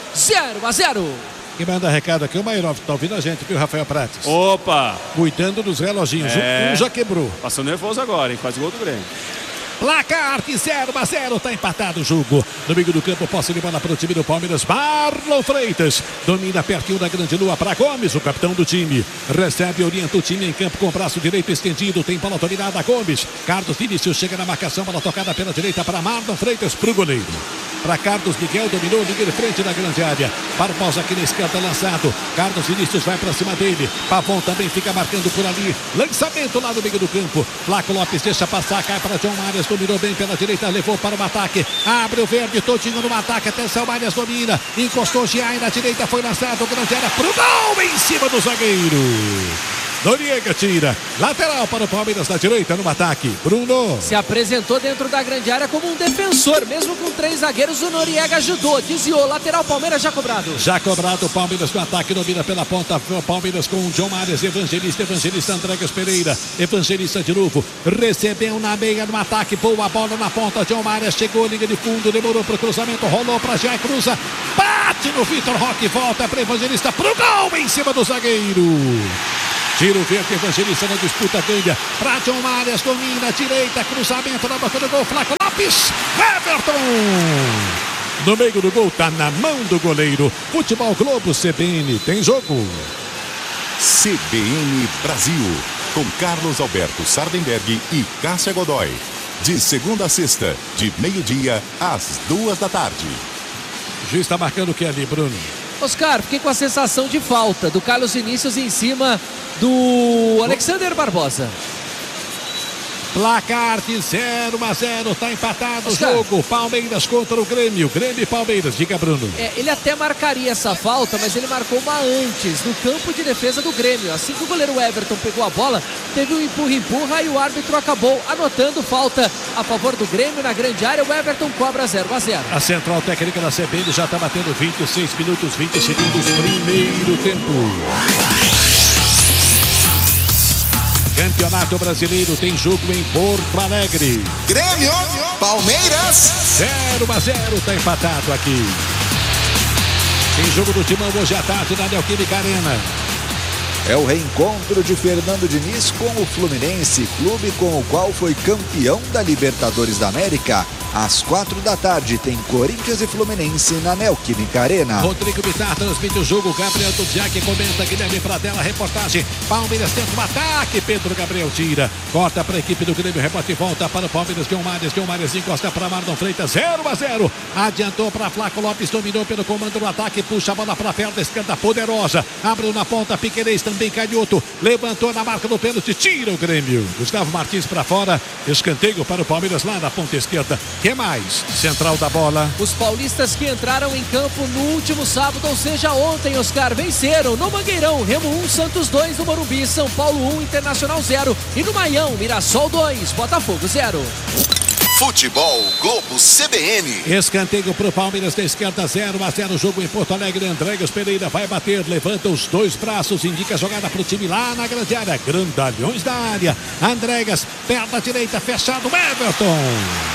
0-0. Quem manda recado aqui, o Mairov, tá ouvindo a gente, viu, Rafael Prates? Opa! Cuidando dos reloginhos, um já quebrou. Passou nervoso agora, hein? Faz gol do Grêmio. Placar de 0-0, tá empatado o jogo. No meio do campo, posse de bola para o time do Palmeiras. Marlon Freitas domina pertinho da grande lua para Gomes, o capitão do time. Recebe e orienta o time em campo com o braço direito estendido. Tem bola dominada, Gomes. Carlos Vinícius chega na marcação, bola tocada pela direita para Marlon Freitas, para o goleiro. Para Carlos Miguel, dominou, liga de frente na grande área. Barbosa aqui na esquerda, lançado. Carlos Vinícius vai para cima dele. Pavão também fica marcando por ali. Lançamento lá no meio do campo. Flaco Lopes deixa passar, cai para John Marias. Dominou bem pela direita, levou para o ataque. Abre o Verde, todinho no ataque. Atenção, Marias domina. Encostou Giai na direita, foi lançado. Grande área pro gol em cima do zagueiro. Noriega tira. Lateral para o Palmeiras na direita no ataque. Bruno. Se apresentou dentro da grande área como um defensor. Mesmo com 3 zagueiros, o Noriega ajudou. Desviou. Lateral Palmeiras já cobrado. Já cobrado o Palmeiras no ataque. Domina pela ponta. O Palmeiras com o John Marias. Evangelista Andregas Pereira. Evangelista de novo. Recebeu na meia no ataque. Boa bola na ponta. John Marias chegou. Linha de fundo. Demorou para o cruzamento. Rolou para Jair. Cruza. Bate no Vitor Roque. Volta para Evangelista. Pro gol em cima do zagueiro. Tiro Verde, Evangelista na disputa, ganha para John Marias, domina, direita, cruzamento na boca do gol, Flaco Lopes, Everton! No meio do gol, tá na mão do goleiro. Futebol Globo CBN, tem jogo. CBN Brasil, com Carlos Alberto Sardenberg e Cássia Godoy. De segunda a sexta, de meio-dia às 2 da tarde. O juiz está marcando o que ali, Bruno? Oscar, fiquei com a sensação de falta do Carlos Vinícius em cima do Alexander Barbosa. Placar de 0-0, tá empatado Oscar. o jogo. Palmeiras contra o Grêmio. Grêmio e Palmeiras, diga, Bruno. Ele até marcaria essa falta, mas ele marcou uma antes, no campo de defesa do Grêmio. Assim que o goleiro Everton pegou a bola, teve um empurra-empurra e o árbitro acabou anotando falta a favor do Grêmio na grande área. O Everton cobra 0-0. A central técnica da CBN já está batendo 26 minutos, 20 segundos, primeiro tempo. Campeonato Brasileiro tem jogo em Porto Alegre. Grêmio, Palmeiras. 0-0, tá empatado aqui. Tem jogo do Timão hoje à tarde na Neoquímica Arena. É o reencontro de Fernando Diniz com o Fluminense, clube com o qual foi campeão da Libertadores da América. Às 4 da tarde tem Corinthians e Fluminense na Neoquímica Arena. Rodrigo Bittar transmite o jogo. Gabriel Duziak comenta, Guilherme Pradella, reportagem. Palmeiras tenta um ataque. Pedro Gabriel tira. Corta para a equipe do Grêmio. Rebote e volta para o Palmeiras. John Marias encosta para Marlon Freitas. 0-0. Adiantou para Flaco Lopes. Dominou pelo comando do ataque. Puxa a bola para a perna esquerda poderosa. Abriu na ponta. Piquerez também canhoto. Levantou na marca do pênalti. Tira o Grêmio. Gustavo Martins para fora. Escanteio para o Palmeiras lá na ponta esquerda. Que mais? Central da bola. Os paulistas que entraram em campo no último sábado, ou seja, ontem, Oscar, venceram no Mangueirão, Remo 1, Santos 2, no Morumbi, São Paulo 1, Internacional 0 e no Maião, Mirassol 2, Botafogo 0. Futebol Globo CBN. Escanteio para o Palmeiras da esquerda, 0-0. Jogo em Porto Alegre. Andregas Pereira vai bater, levanta os dois braços, indica a jogada para o time lá na grande área. Grandalhões da área. Andregas, perna direita, fechado. Everton.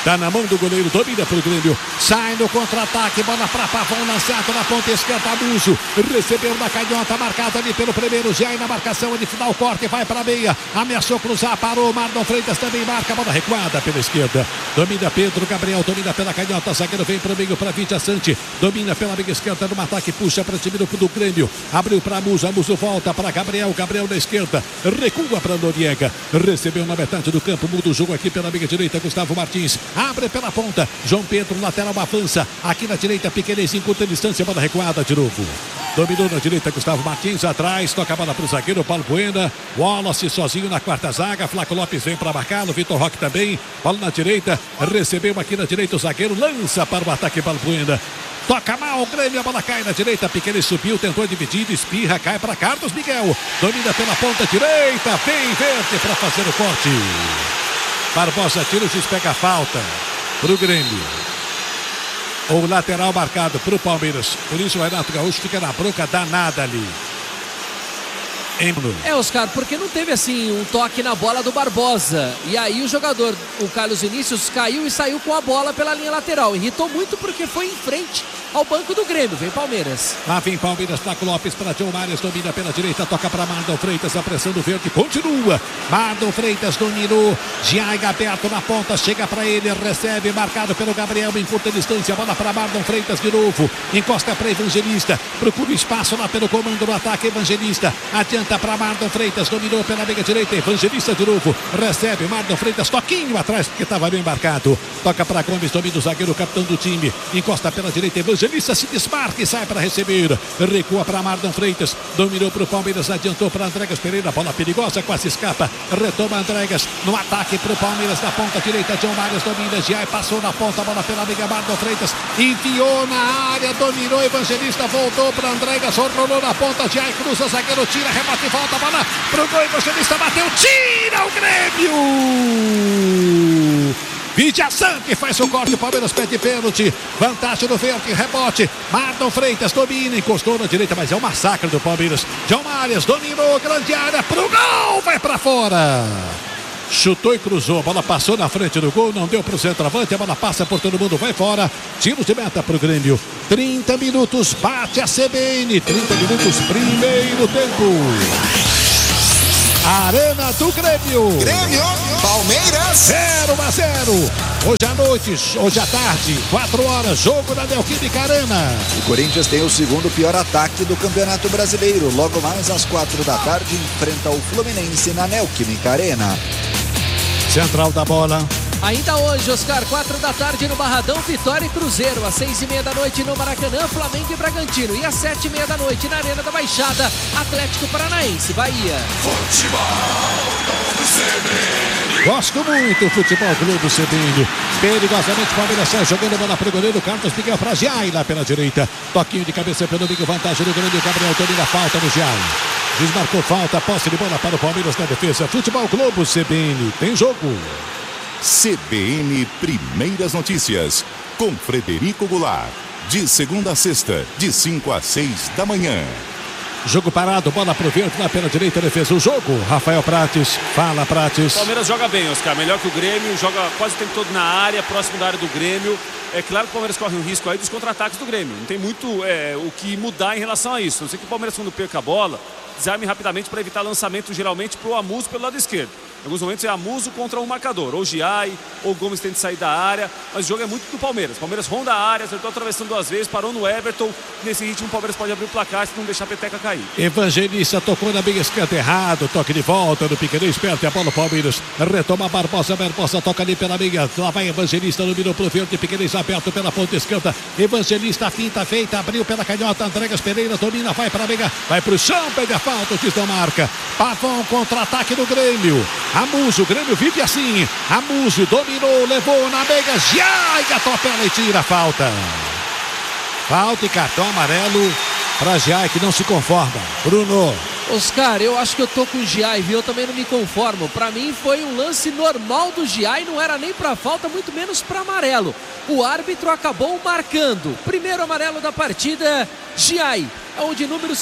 Tá na mão do goleiro, domina pro Grêmio. Sai no contra-ataque, bola pra Pavão, lançado na ponta esquerda, Muso. Recebeu na canhota, marcado ali pelo primeiro. Já na marcação, ele final, corte, vai pra meia. Ameaçou cruzar, parou. Marlon Freitas também marca, bola recuada pela esquerda. Domina Pedro Gabriel, domina pela canhota. Zagueiro vem pro meio pra Vidia Sante. Domina pela meia esquerda no ataque, puxa pra time do Grêmio. Abriu pra Muso, Muso volta pra Gabriel. Gabriel na esquerda, recua pra Noriega. Recebeu na metade do campo, muda o jogo aqui pela meia direita. Gustavo Martins abre pela ponta. João Pedro, lateral, avança. Aqui na direita, Piquerezinho, curta distância, bola recuada de novo. Dominou na direita, Gustavo Martins, atrás, toca a bola pro zagueiro, Paulo Buena. Wallace sozinho na quarta zaga. Flaco Lopes vem para marcá-lo, Vitor Roque também. Bola na direita, recebeu aqui na direita o zagueiro, lança para o ataque, Paulo Buena. Toca mal o Grêmio, a bola cai na direita. Piqueires subiu, tentou dividir, espirra, cai para Carlos Miguel. Domina pela ponta direita, vem Verde para fazer o corte. Barbosa tira, o juiz pega a falta pro Grêmio. O lateral marcado pro Palmeiras. Por isso o Renato Gaúcho fica na bronca danada ali. Oscar, porque não teve assim um toque na bola do Barbosa. E aí o jogador, o Carlos Vinícius, caiu e saiu com a bola pela linha lateral. Irritou muito porque foi em frente ao banco do Grêmio. Vem Palmeiras. Lá vem Palmeiras, Flaco Lopes para João Marias, domina pela direita, toca para Marlon Freitas, a pressão do Verde continua. Marlon Freitas dominou, Giaiga aberto na ponta, chega para ele, recebe, marcado pelo Gabriel em curta distância, bola para Marlon Freitas de novo, encosta para Evangelista, procura espaço lá pelo comando do ataque, Evangelista, adianta para Marlon Freitas, dominou pela meia direita, Evangelista de novo, recebe, Marlon Freitas, toquinho atrás, porque estava bem marcado, toca para Gomes, domina o zagueiro, capitão do time, encosta pela direita, Evangelista se desmarca e sai para receber, recua para Marlon Freitas, dominou para o Palmeiras, adiantou para Andregas Pereira, bola perigosa, quase escapa, retoma Andregas, no ataque para o Palmeiras, na ponta direita, João Marias domina, Giai passou na ponta, bola pela amiga Marlon Freitas, enfiou na área, dominou, Evangelista, voltou para Andregas, rolou na ponta, Giai cruza, zagueiro tira, rebate e volta, bola pro gol, Evangelista bateu, tira o Grêmio! Vidia Sante faz o corte, o Palmeiras pede pênalti, vantagem do Verde, rebote, Marlon Freitas domina, encostou na direita, mas é um massacre do Palmeiras. João Marias dominou, grande área, pro gol, vai pra fora. Chutou e cruzou, a bola passou na frente do gol, não deu pro centroavante, a bola passa por todo mundo, vai fora, tiro de meta pro Grêmio. 30 minutos, bate a CBN, 30 minutos, primeiro tempo. Arena do Grêmio. Grêmio, Palmeiras. 0-0. Hoje à noite, hoje à tarde, 4 horas, jogo da Neoquímica Arena. O Corinthians tem o segundo pior ataque do Campeonato Brasileiro. Logo mais às 4 da tarde, enfrenta o Fluminense na Neoquímica Arena. Central da bola. Ainda hoje, Oscar, 4 da tarde no Barradão, Vitória e Cruzeiro. Às 6h30 da noite no Maracanã, Flamengo e Bragantino. E às 7h30 da noite na Arena da Baixada, Atlético Paranaense, Bahia. Gosto muito do Futebol Globo CBN. Perigosamente, Palmeiras sai jogando a bola para o goleiro Carlos Miguel para Giai lá pela direita. Toquinho de cabeça pelo Miguel, vantagem do goleiro Gabriel, domina a falta no Giai. Desmarcou falta, posse de bola para o Palmeiras na defesa. Futebol Globo CBN, tem jogo. CBN Primeiras Notícias, com Frederico Goulart. De segunda a sexta, de 5 às 6 da manhã. Jogo parado, bola pro Verde lá pela direita, defesa o jogo. Rafael Prates, fala Prates. O Palmeiras joga bem, Oscar, melhor que o Grêmio, joga quase o tempo todo na área, próximo da área do Grêmio. É claro que o Palmeiras corre um risco aí dos contra-ataques do Grêmio. Não tem muito o que mudar em relação a isso. Não sei que o Palmeiras, quando perca a bola, desarme rapidamente para evitar lançamento geralmente para o Amuso pelo lado esquerdo. Em alguns momentos é Amuso contra um marcador, ou Giai, ou Gomes tem de sair da área, mas o jogo é muito do Palmeiras. O Palmeiras ronda a área, acertou atravessando 2 vezes, parou no Everton. Nesse ritmo o Palmeiras pode abrir o placar se não deixar a peteca cair. Evangelista tocou na meia esquerda errado, toque de volta do Piqueires, perde a bola o Palmeiras, retoma Barbosa, toca ali pela meia, lá vai Evangelista, dominou pro Verde, Piqueires aberto pela ponta esquerda, Evangelista, finta feita, abriu pela canhota, Andregas Pereira, domina, vai pra meia, vai pro chão, pede a falta, o juiz não marca. Pavão, contra-ataque do Grêmio. Amuso, o Grêmio vive assim. Amuso dominou, levou na meia, Giai atropela e tira a falta. Falta e cartão amarelo para Giai, que não se conforma. Bruno. Oscar, eu acho que eu tô com o Giai, viu? Eu também não me conformo. Pra mim foi um lance normal do Giai, não era nem pra falta, muito menos pra amarelo. O árbitro acabou marcando. Primeiro amarelo da partida, Giai. é o de número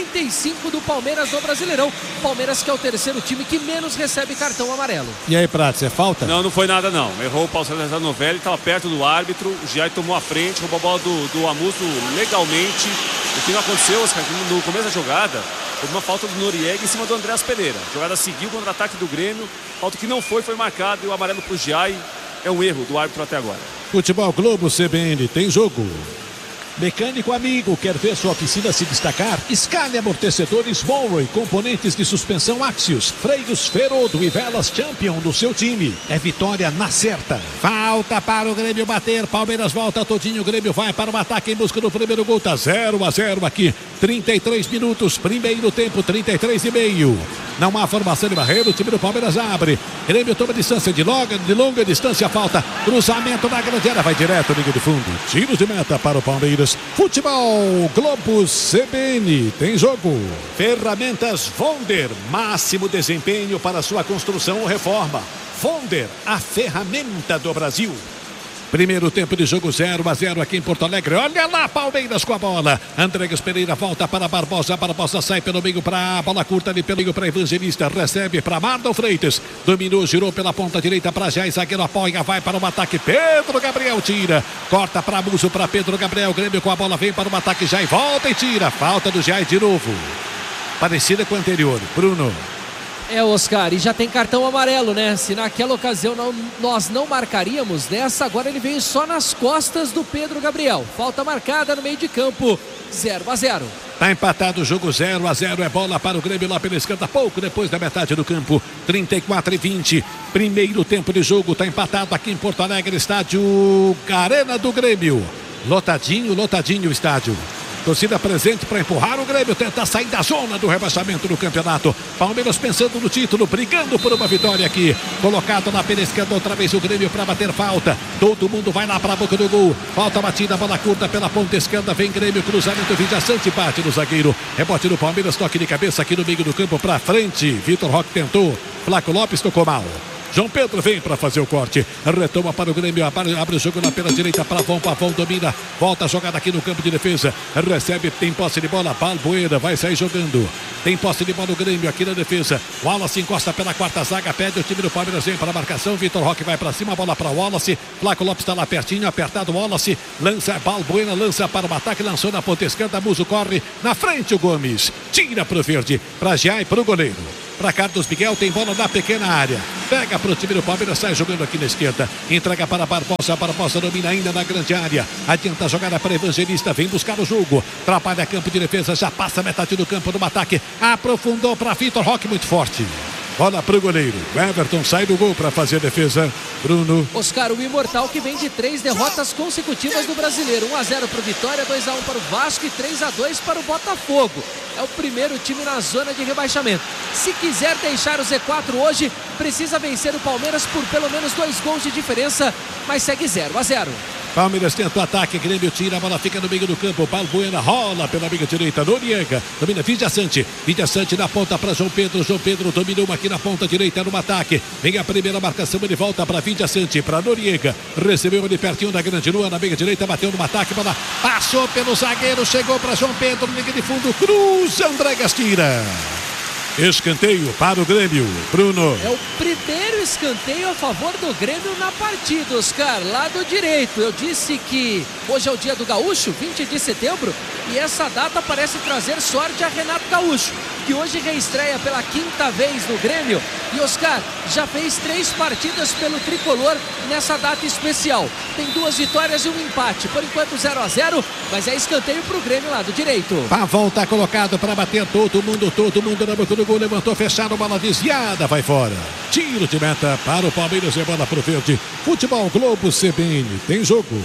55 do Palmeiras no Brasileirão. Palmeiras que é o terceiro time que menos recebe cartão amarelo. E aí, Prates, é falta? Não foi nada não. Errou o Paulo César Novelli, estava perto do árbitro, o Giai tomou a frente, roubou a bola do Amusso legalmente. O que não aconteceu, Oscar, no começo da jogada, houve uma falta do Noriega em cima do Andréas Pereira. A jogada seguiu contra o ataque do Grêmio, falta que não foi marcado e o amarelo para o Giai. É um erro do árbitro até agora. Futebol Globo CBN, tem jogo. Mecânico amigo, quer ver sua oficina se destacar? Scania Amortecedores Monroe, componentes de suspensão Axios, freios Ferodo e velas Champion do seu time. É vitória na certa. Falta para o Grêmio bater. Palmeiras volta todinho. O Grêmio vai para o ataque em busca do primeiro gol. Tá 0-0 aqui. 33 minutos. Primeiro tempo, 33,5. Não há formação de barreira. O time do Palmeiras abre. Grêmio toma distância de longa distância. Falta. Cruzamento na grande área. Vai direto, linha de fundo. Tiro de meta para o Palmeiras. Futebol Globo CBN, tem jogo. Ferramentas Vonder, máximo desempenho para sua construção ou reforma. Vonder, a ferramenta do Brasil. Primeiro tempo de jogo 0-0 aqui em Porto Alegre. Olha lá, Palmeiras com a bola. Andréas Pereira volta para Barbosa. Barbosa sai pelo meio para a bola curta ali pelo meio para Evangelista. Recebe para Marlon Freitas. Dominou, girou pela ponta direita para Jair. Zagueiro apoia, vai para o ataque. Pedro Gabriel tira. Corta para Muso, para Pedro Gabriel. Grêmio com a bola, vem para o ataque. Jair volta e tira. Falta do Jair de novo. Parecida com o anterior. Bruno. Oscar, e já tem cartão amarelo, né? Se naquela ocasião nós não marcaríamos, nessa agora ele veio só nas costas do Pedro Gabriel. Falta marcada no meio de campo, 0-0. Tá empatado o jogo 0-0, é bola para o Grêmio lá pela esquerda, pouco depois da metade do campo, 34-20. Primeiro tempo de jogo, tá empatado aqui em Porto Alegre, estádio Arena do Grêmio. Lotadinho o estádio. Torcida presente para empurrar o Grêmio, tentar sair da zona do rebaixamento do campeonato. Palmeiras pensando no título, brigando por uma vitória aqui. Colocado na pela esquerda outra vez o Grêmio para bater falta. Todo mundo vai lá para a boca do gol. Falta batida, bola curta pela ponta esquerda. Vem Grêmio, cruzamento, Vijaçante bate no zagueiro. Rebote do Palmeiras, toque de cabeça aqui no meio do campo para frente. Vitor Roque tentou, Flaco Lopes tocou mal. João Pedro vem para fazer o corte. Retoma para o Grêmio. Abre o jogo na pela direita. Pavão domina. Volta a jogada aqui no campo de defesa. Recebe, tem posse de bola. Balbuena vai sair jogando. Tem posse de bola o Grêmio aqui na defesa. Wallace encosta pela quarta zaga. Pede o time do Palmeiras. Vem para a marcação. Vitor Roque vai para cima. Bola para Wallace. Flaco Lopes está lá pertinho. Apertado Wallace. Lança Balbuena. Lança para o ataque. Lançou na ponta esquerda. Muso corre. Na frente o Gomes. Tira para o verde. Para Giai. Para o goleiro. Para Carlos Miguel, tem bola na pequena área. Pega para o time do Palmeiras, sai jogando aqui na esquerda. Entrega para Barbosa, Barbosa domina ainda na grande área. Adianta a jogada para Evangelista, vem buscar o jogo. Trabalha campo de defesa, já passa metade do campo no ataque. Aprofundou para Vitor Roque, muito forte. Bola para o goleiro. O Everton sai do gol para fazer a defesa. Bruno. Oscar, o imortal que vem de 3 derrotas consecutivas do Brasileiro. 1-0 para o Vitória, 2-1 para o Vasco e 3-2 para o Botafogo. É o primeiro time na zona de rebaixamento. Se quiser deixar o Z4 hoje, precisa vencer o Palmeiras por pelo menos 2 gols de diferença, mas segue 0-0. Palmeiras tenta o ataque, Grêmio tira, a bola fica no meio do campo, Balbuena rola pela meia direita, Noriega, domina Vijaçante na ponta para João Pedro dominou aqui na ponta direita no ataque, vem a primeira marcação, ele volta para Vijaçante, para Noriega, recebeu ele pertinho da grande lua, na meia direita, bateu no ataque, bola passou pelo zagueiro, chegou para João Pedro, liga de fundo, cruza, Andréas tira. Escanteio para o Grêmio, Bruno. É o primeiro escanteio a favor do Grêmio na partida, Oscar, lado direito. Eu disse que hoje é o dia do Gaúcho, 20 de setembro, e essa data parece trazer sorte a Renato Gaúcho, que hoje reestreia pela 5ª vez no Grêmio. E Oscar já fez 3 partidas pelo Tricolor nessa data especial. Tem 2 vitórias e 1 empate. Por enquanto 0-0, mas é escanteio para o Grêmio lado direito. Pavão tá colocado para bater todo mundo na boca do gol. Levantou, fechado, bola desviada, vai fora. Tiro de meta para o Palmeiras e bola para o verde. Futebol Globo CBN, tem jogo.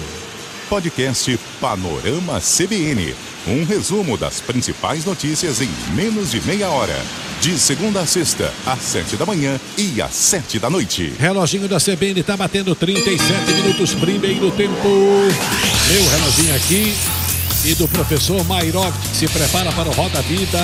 Podcast Panorama CBN. Um resumo das principais notícias em menos de meia hora. De segunda a sexta, às 7 da manhã e às 7 da noite. Reloginho da CBN tá batendo 37 minutos, primeiro tempo. Meu reloginho aqui. E do professor Mairov, que se prepara para o Roda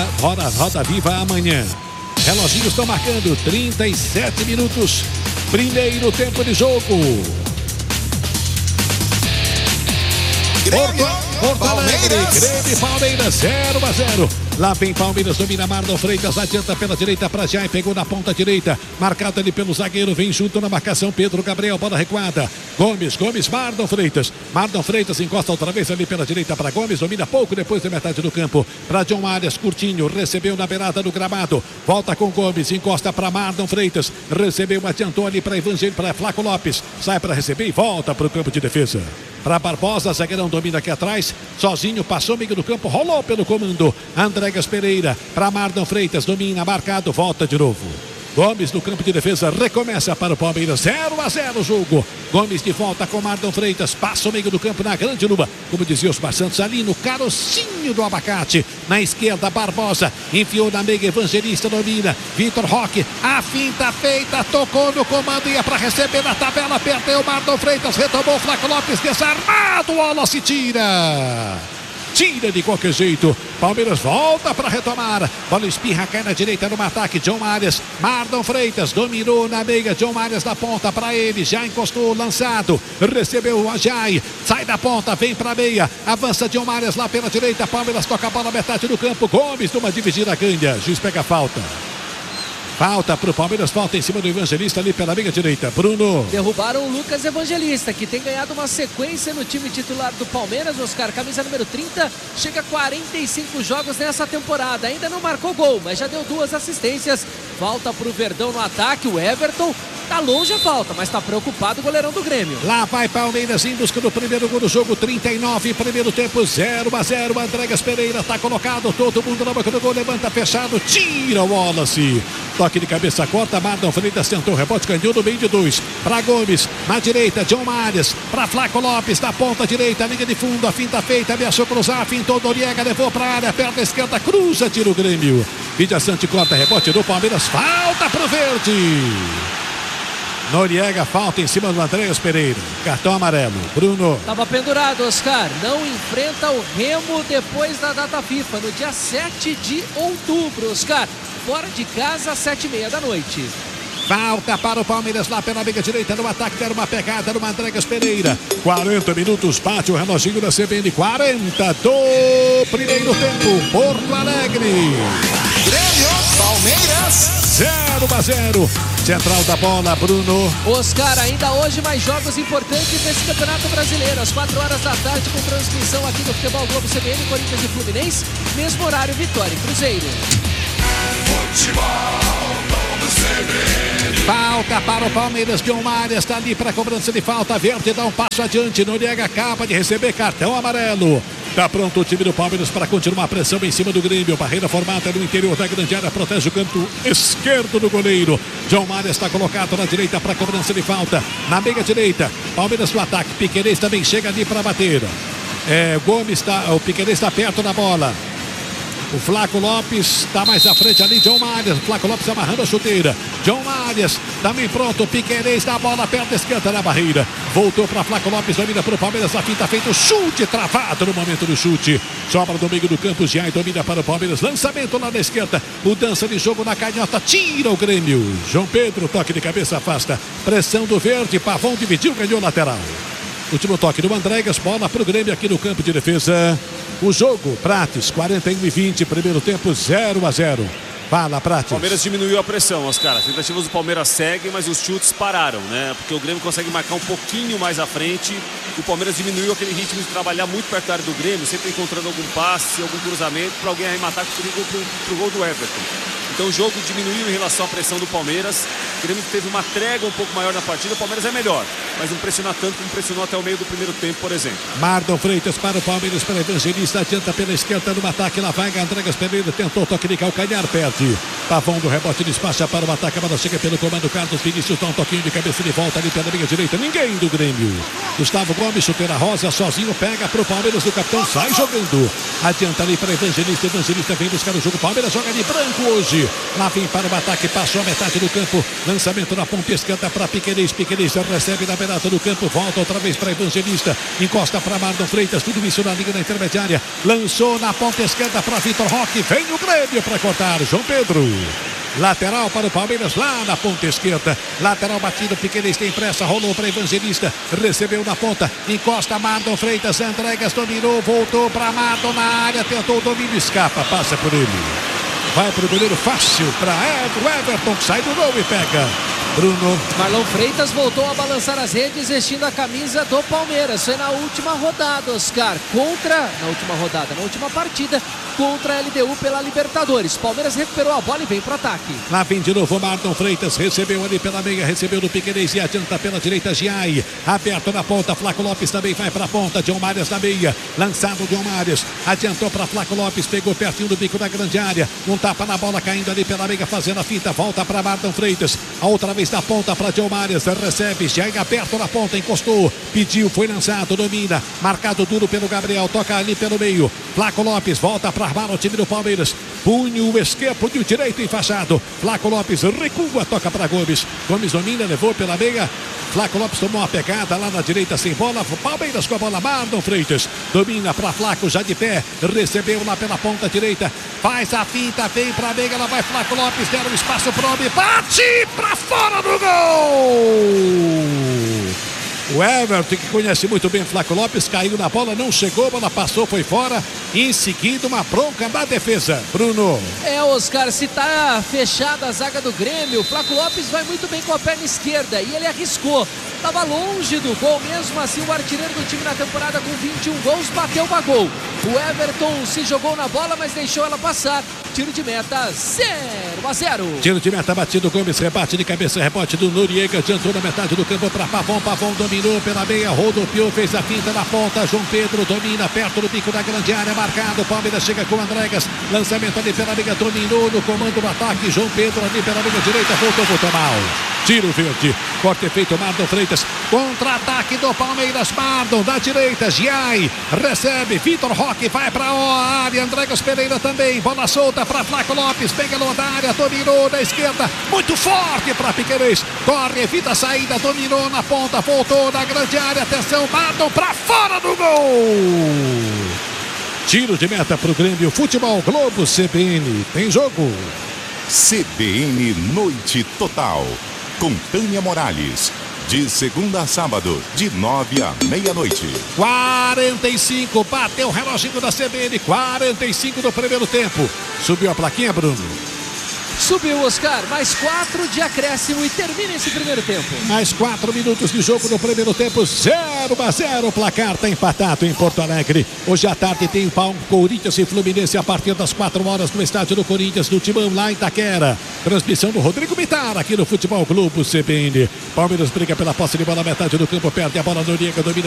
Viva amanhã. Reloginhos estão marcando 37 minutos. Primeiro tempo de jogo. Porto Alegre. Palmeiras. Grêmio e Palmeiras 0-0. Lá vem Palmeiras, domina Marlon Freitas, adianta pela direita para Jai, pegou na ponta direita, marcado ali pelo zagueiro, vem junto na marcação Pedro Gabriel, bola recuada. Gomes, Marlon Freitas encosta outra vez ali pela direita para Gomes, domina pouco depois da metade do campo, para John Arias, curtinho, recebeu na beirada do gramado, volta com Gomes, encosta para Marlon Freitas, recebeu, adiantou ali para Evangelho, para Flaco Lopes, sai para receber e volta para o campo de defesa. Para Barbosa, zagueirão domina aqui atrás, sozinho, passou meio do campo, rolou pelo comando, Andrégas Pereira, para Marlon Freitas, domina, marcado, volta de novo. Gomes no campo de defesa, recomeça para o Palmeiras, 0-0 o jogo. Gomes de volta com Marlon Freitas, passa o meio do campo na grande luva, como dizia Osmar Santos, ali no carocinho do abacate. Na esquerda, Barbosa, enfiou na meia, Evangelista domina, Vitor Roque, a finta feita, tocou no comando, ia para receber na tabela, perdeu Marlon Freitas, retomou Flaco Lopes, desarmado, o Wallace tira de qualquer jeito. Palmeiras volta para retomar. Bola espirra, cai na direita no ataque. John Arias, Marlon Freitas dominou na meia. John Arias na ponta para ele. Já encostou, lançado. Recebeu o Ajay. Sai da ponta, vem para a meia. Avança John Arias lá pela direita. Palmeiras toca a bola metade do campo. Gomes numa dividida ganha. Juiz pega a falta. Falta para o Palmeiras, falta em cima do Evangelista ali pela meia direita. Bruno. Derrubaram o Lucas Evangelista, que tem ganhado uma sequência no time titular do Palmeiras. Oscar, camisa número 30, chega a 45 jogos nessa temporada. Ainda não marcou gol, mas já deu 2 assistências. Falta para o Verdão no ataque. O Everton tá longe a falta, mas tá preocupado o goleirão do Grêmio. Lá vai Palmeiras em busca do primeiro gol do jogo, 39, primeiro tempo, 0-0. Andrégas Pereira tá colocado, todo mundo na boca do gol, levanta fechado, tira o Wallace. Toque de cabeça corta, Marlon Freitas tentou, rebote, ganhou no meio de 2. Para Gomes, na direita, John Arias, para Flaco Lopes, na ponta direita, linha de fundo, a finta feita, ameaçou cruzar, fintou Noriega, levou para a área, perna esquerda, cruza, tira o Grêmio. Vidia Sante corta, rebote do Palmeiras, falta pro Verde. Noriega, falta em cima do Andrégas Pereira. Cartão amarelo. Bruno. Tava pendurado, Oscar. Não enfrenta o Remo depois da data FIFA, no dia 7 de outubro, Oscar. Fora de casa, às 7h30 da noite. Falta para o Palmeiras lá pela meia direita no ataque, deram uma pegada no Andrégas Pereira. 40 minutos, bate o reloginho da CBN. 40 do primeiro tempo. Porto Alegre. Grêmio, Palmeiras. 0-0. Central da bola, Bruno. Oscar, ainda hoje mais jogos importantes nesse Campeonato Brasileiro. Às 4 horas da tarde, com transmissão aqui no Futebol Globo CBN, Corinthians e Fluminense. Mesmo horário, Vitória e Cruzeiro. Falta para o Palmeiras. John Arias está ali para a cobrança de falta. Verde dá um passo adiante. Noriega acaba de receber cartão amarelo. Está pronto o time do Palmeiras para continuar a pressão em cima do Grêmio. Barreira formada no interior da grande área. Protege o canto esquerdo do goleiro. John Arias está colocado na direita para a cobrança de falta. Na meia direita. Palmeiras no ataque. Piquerez também chega ali para bater. O Piquerez está perto da bola. O Flaco Lopes está mais à frente ali, John Arias. Flaco Lopes amarrando a chuteira. John Arias também pronto. Piquerez da bola perto esquerda na barreira. Voltou para Flaco Lopes, domina para o Palmeiras. A finta feita, o chute travado no momento do chute. Sobra no meio do campo, Giai domina para o Palmeiras. Lançamento lá na esquerda. Mudança de jogo na canhota, tira o Grêmio. João Pedro, toque de cabeça, afasta. Pressão do Verde, Pavão dividiu, ganhou lateral. Último toque do Andrégas, bola para o Grêmio aqui no campo de defesa. O jogo, Prates, 41-20, primeiro tempo, 0-0. Fala, Prates. O Palmeiras diminuiu a pressão, as caras. As tentativas do Palmeiras seguem, mas os chutes pararam, né? Porque o Grêmio consegue marcar um pouquinho mais à frente. O Palmeiras diminuiu aquele ritmo de trabalhar muito perto da área do Grêmio, sempre encontrando algum passe, algum cruzamento para alguém arrematar pro gol do Everton. Então o jogo diminuiu em relação à pressão do Palmeiras. O Grêmio teve uma trégua um pouco maior na partida. O Palmeiras é melhor, mas não pressiona tanto como pressionou até o meio do primeiro tempo, por exemplo. Marlon Freitas para o Palmeiras, para Evangelista, adianta pela esquerda no ataque. Lá vai Andrégas Pereira, tentou toque de calcanhar, perde. Pavão do rebote, despacha para o ataque. A bola chega pelo comando, Carlos Vinícius dá um toquinho de cabeça de volta ali pela linha direita. Ninguém do Grêmio. Gustavo Gomes, chuteira rosa, sozinho, pega para o Palmeiras, o capitão sai jogando. Adianta ali para Evangelista. Evangelista vem buscar o jogo. Palmeiras joga de branco hoje. Lá vem para o ataque, passou a metade do campo. Lançamento na ponta esquerda para Piquerez. Piquerez recebe na beirada do campo. Volta outra vez para Evangelista. Encosta para Marlon Freitas. Tudo isso na linha da intermediária. Lançou na ponta esquerda para Vitor Roque. Vem o Grêmio para cortar. João Pedro. Lateral para o Palmeiras lá na ponta esquerda. Lateral batido, Piquerez tem pressa, rolou para Evangelista, recebeu na ponta, encosta Marlon Freitas, Andregas dominou, voltou para Marlon na área, tentou o domínio, escapa, passa por ele. Vai pro goleiro fácil para o Everton, que sai do gol e pega. Bruno. Marlon Freitas voltou a balançar as redes vestindo a camisa do Palmeiras. Foi na última rodada, Oscar, na última partida contra a LDU pela Libertadores. Palmeiras recuperou a bola e vem pro ataque. Lá vem de novo Marlon Freitas, recebeu ali pela meia, recebeu do Piquerez e adianta pela direita Giai. Aberto na ponta, Flaco Lopes também vai pra ponta, John Marias na meia. Lançado John Marias, adiantou pra Flaco Lopes, pegou pertinho do bico da grande área. Um tapa na bola caindo ali pela meia, fazendo a fita, volta pra Marlon Freitas. A outra vez da ponta para John Marias, recebe, Giai aberto na ponta, encostou, pediu, foi lançado, domina, marcado duro pelo Gabriel, toca ali pelo meio. Flaco Lopes volta para armar o time do Palmeiras. Punho esquerdo, punho direito enfaixado. Flaco Lopes recua, toca para Gomes. Gomes domina, levou pela meia. Flaco Lopes tomou uma pegada lá na direita sem bola. Palmeiras com a bola, Marlon Freitas domina para Flaco já de pé. Recebeu lá pela ponta direita. Faz a finta, vem para a meia, lá vai Flaco Lopes, deram espaço pro homem, bate para fora do gol! O Everton, que conhece muito bem Flaco Lopes, caiu na bola, não chegou, a bola passou, foi fora. Em seguida, uma bronca da defesa. Bruno. Oscar, se tá fechada a zaga do Grêmio, o Flaco Lopes vai muito bem com a perna esquerda e ele arriscou. Estava longe do gol, mesmo assim o artilheiro do time na temporada com 21 gols bateu para gol. O Everton se jogou na bola, mas deixou ela passar. Tiro de meta 0-0. Tiro de meta batido, Gomes rebate de cabeça, rebote do Noriega, adiantou na metade do campo para Pavon. Pavon dominou pela meia, rodopiou, fez a finta na ponta. João Pedro domina perto do bico da grande área, marcado. Palmeiras chega com Andregas, lançamento ali pela meia, dominou no comando do ataque. João Pedro ali pela meia direita, voltou mal. Tiro verde, corte feito, Marlon Freitas, contra-ataque do Palmeiras. Marlon da direita, Giai recebe, Vitor Roque vai para a área, Andregas Pereira também, bola solta para Flaco Lopes, pega da área, dominou da esquerda, muito forte para Piquerez, corre, evita a saída, dominou na ponta, voltou na grande área, atenção, Marlon para fora do gol. Tiro de meta para o Grêmio Futebol Globo CBN, tem jogo. CBN Noite Total, com Tânia Morales. De segunda a sábado, de 9 à meia-noite. 45, bateu o reloginho da CBN, 45 do primeiro tempo. Subiu a plaquinha, Bruno? Subiu, Oscar, mais 4 de acréscimo e termina esse primeiro tempo. Mais 4 minutos de jogo no primeiro tempo, 0-0, o placar está empatado em Porto Alegre. Hoje à tarde tem Corinthians e Fluminense a partir das 4 horas no estádio do Corinthians, no Timão, lá em Itaquera. Transmissão do Rodrigo Mitar aqui no Futebol Globo CBN. Palmeiras briga pela posse de bola, metade do campo, perde a bola, Noriega domina.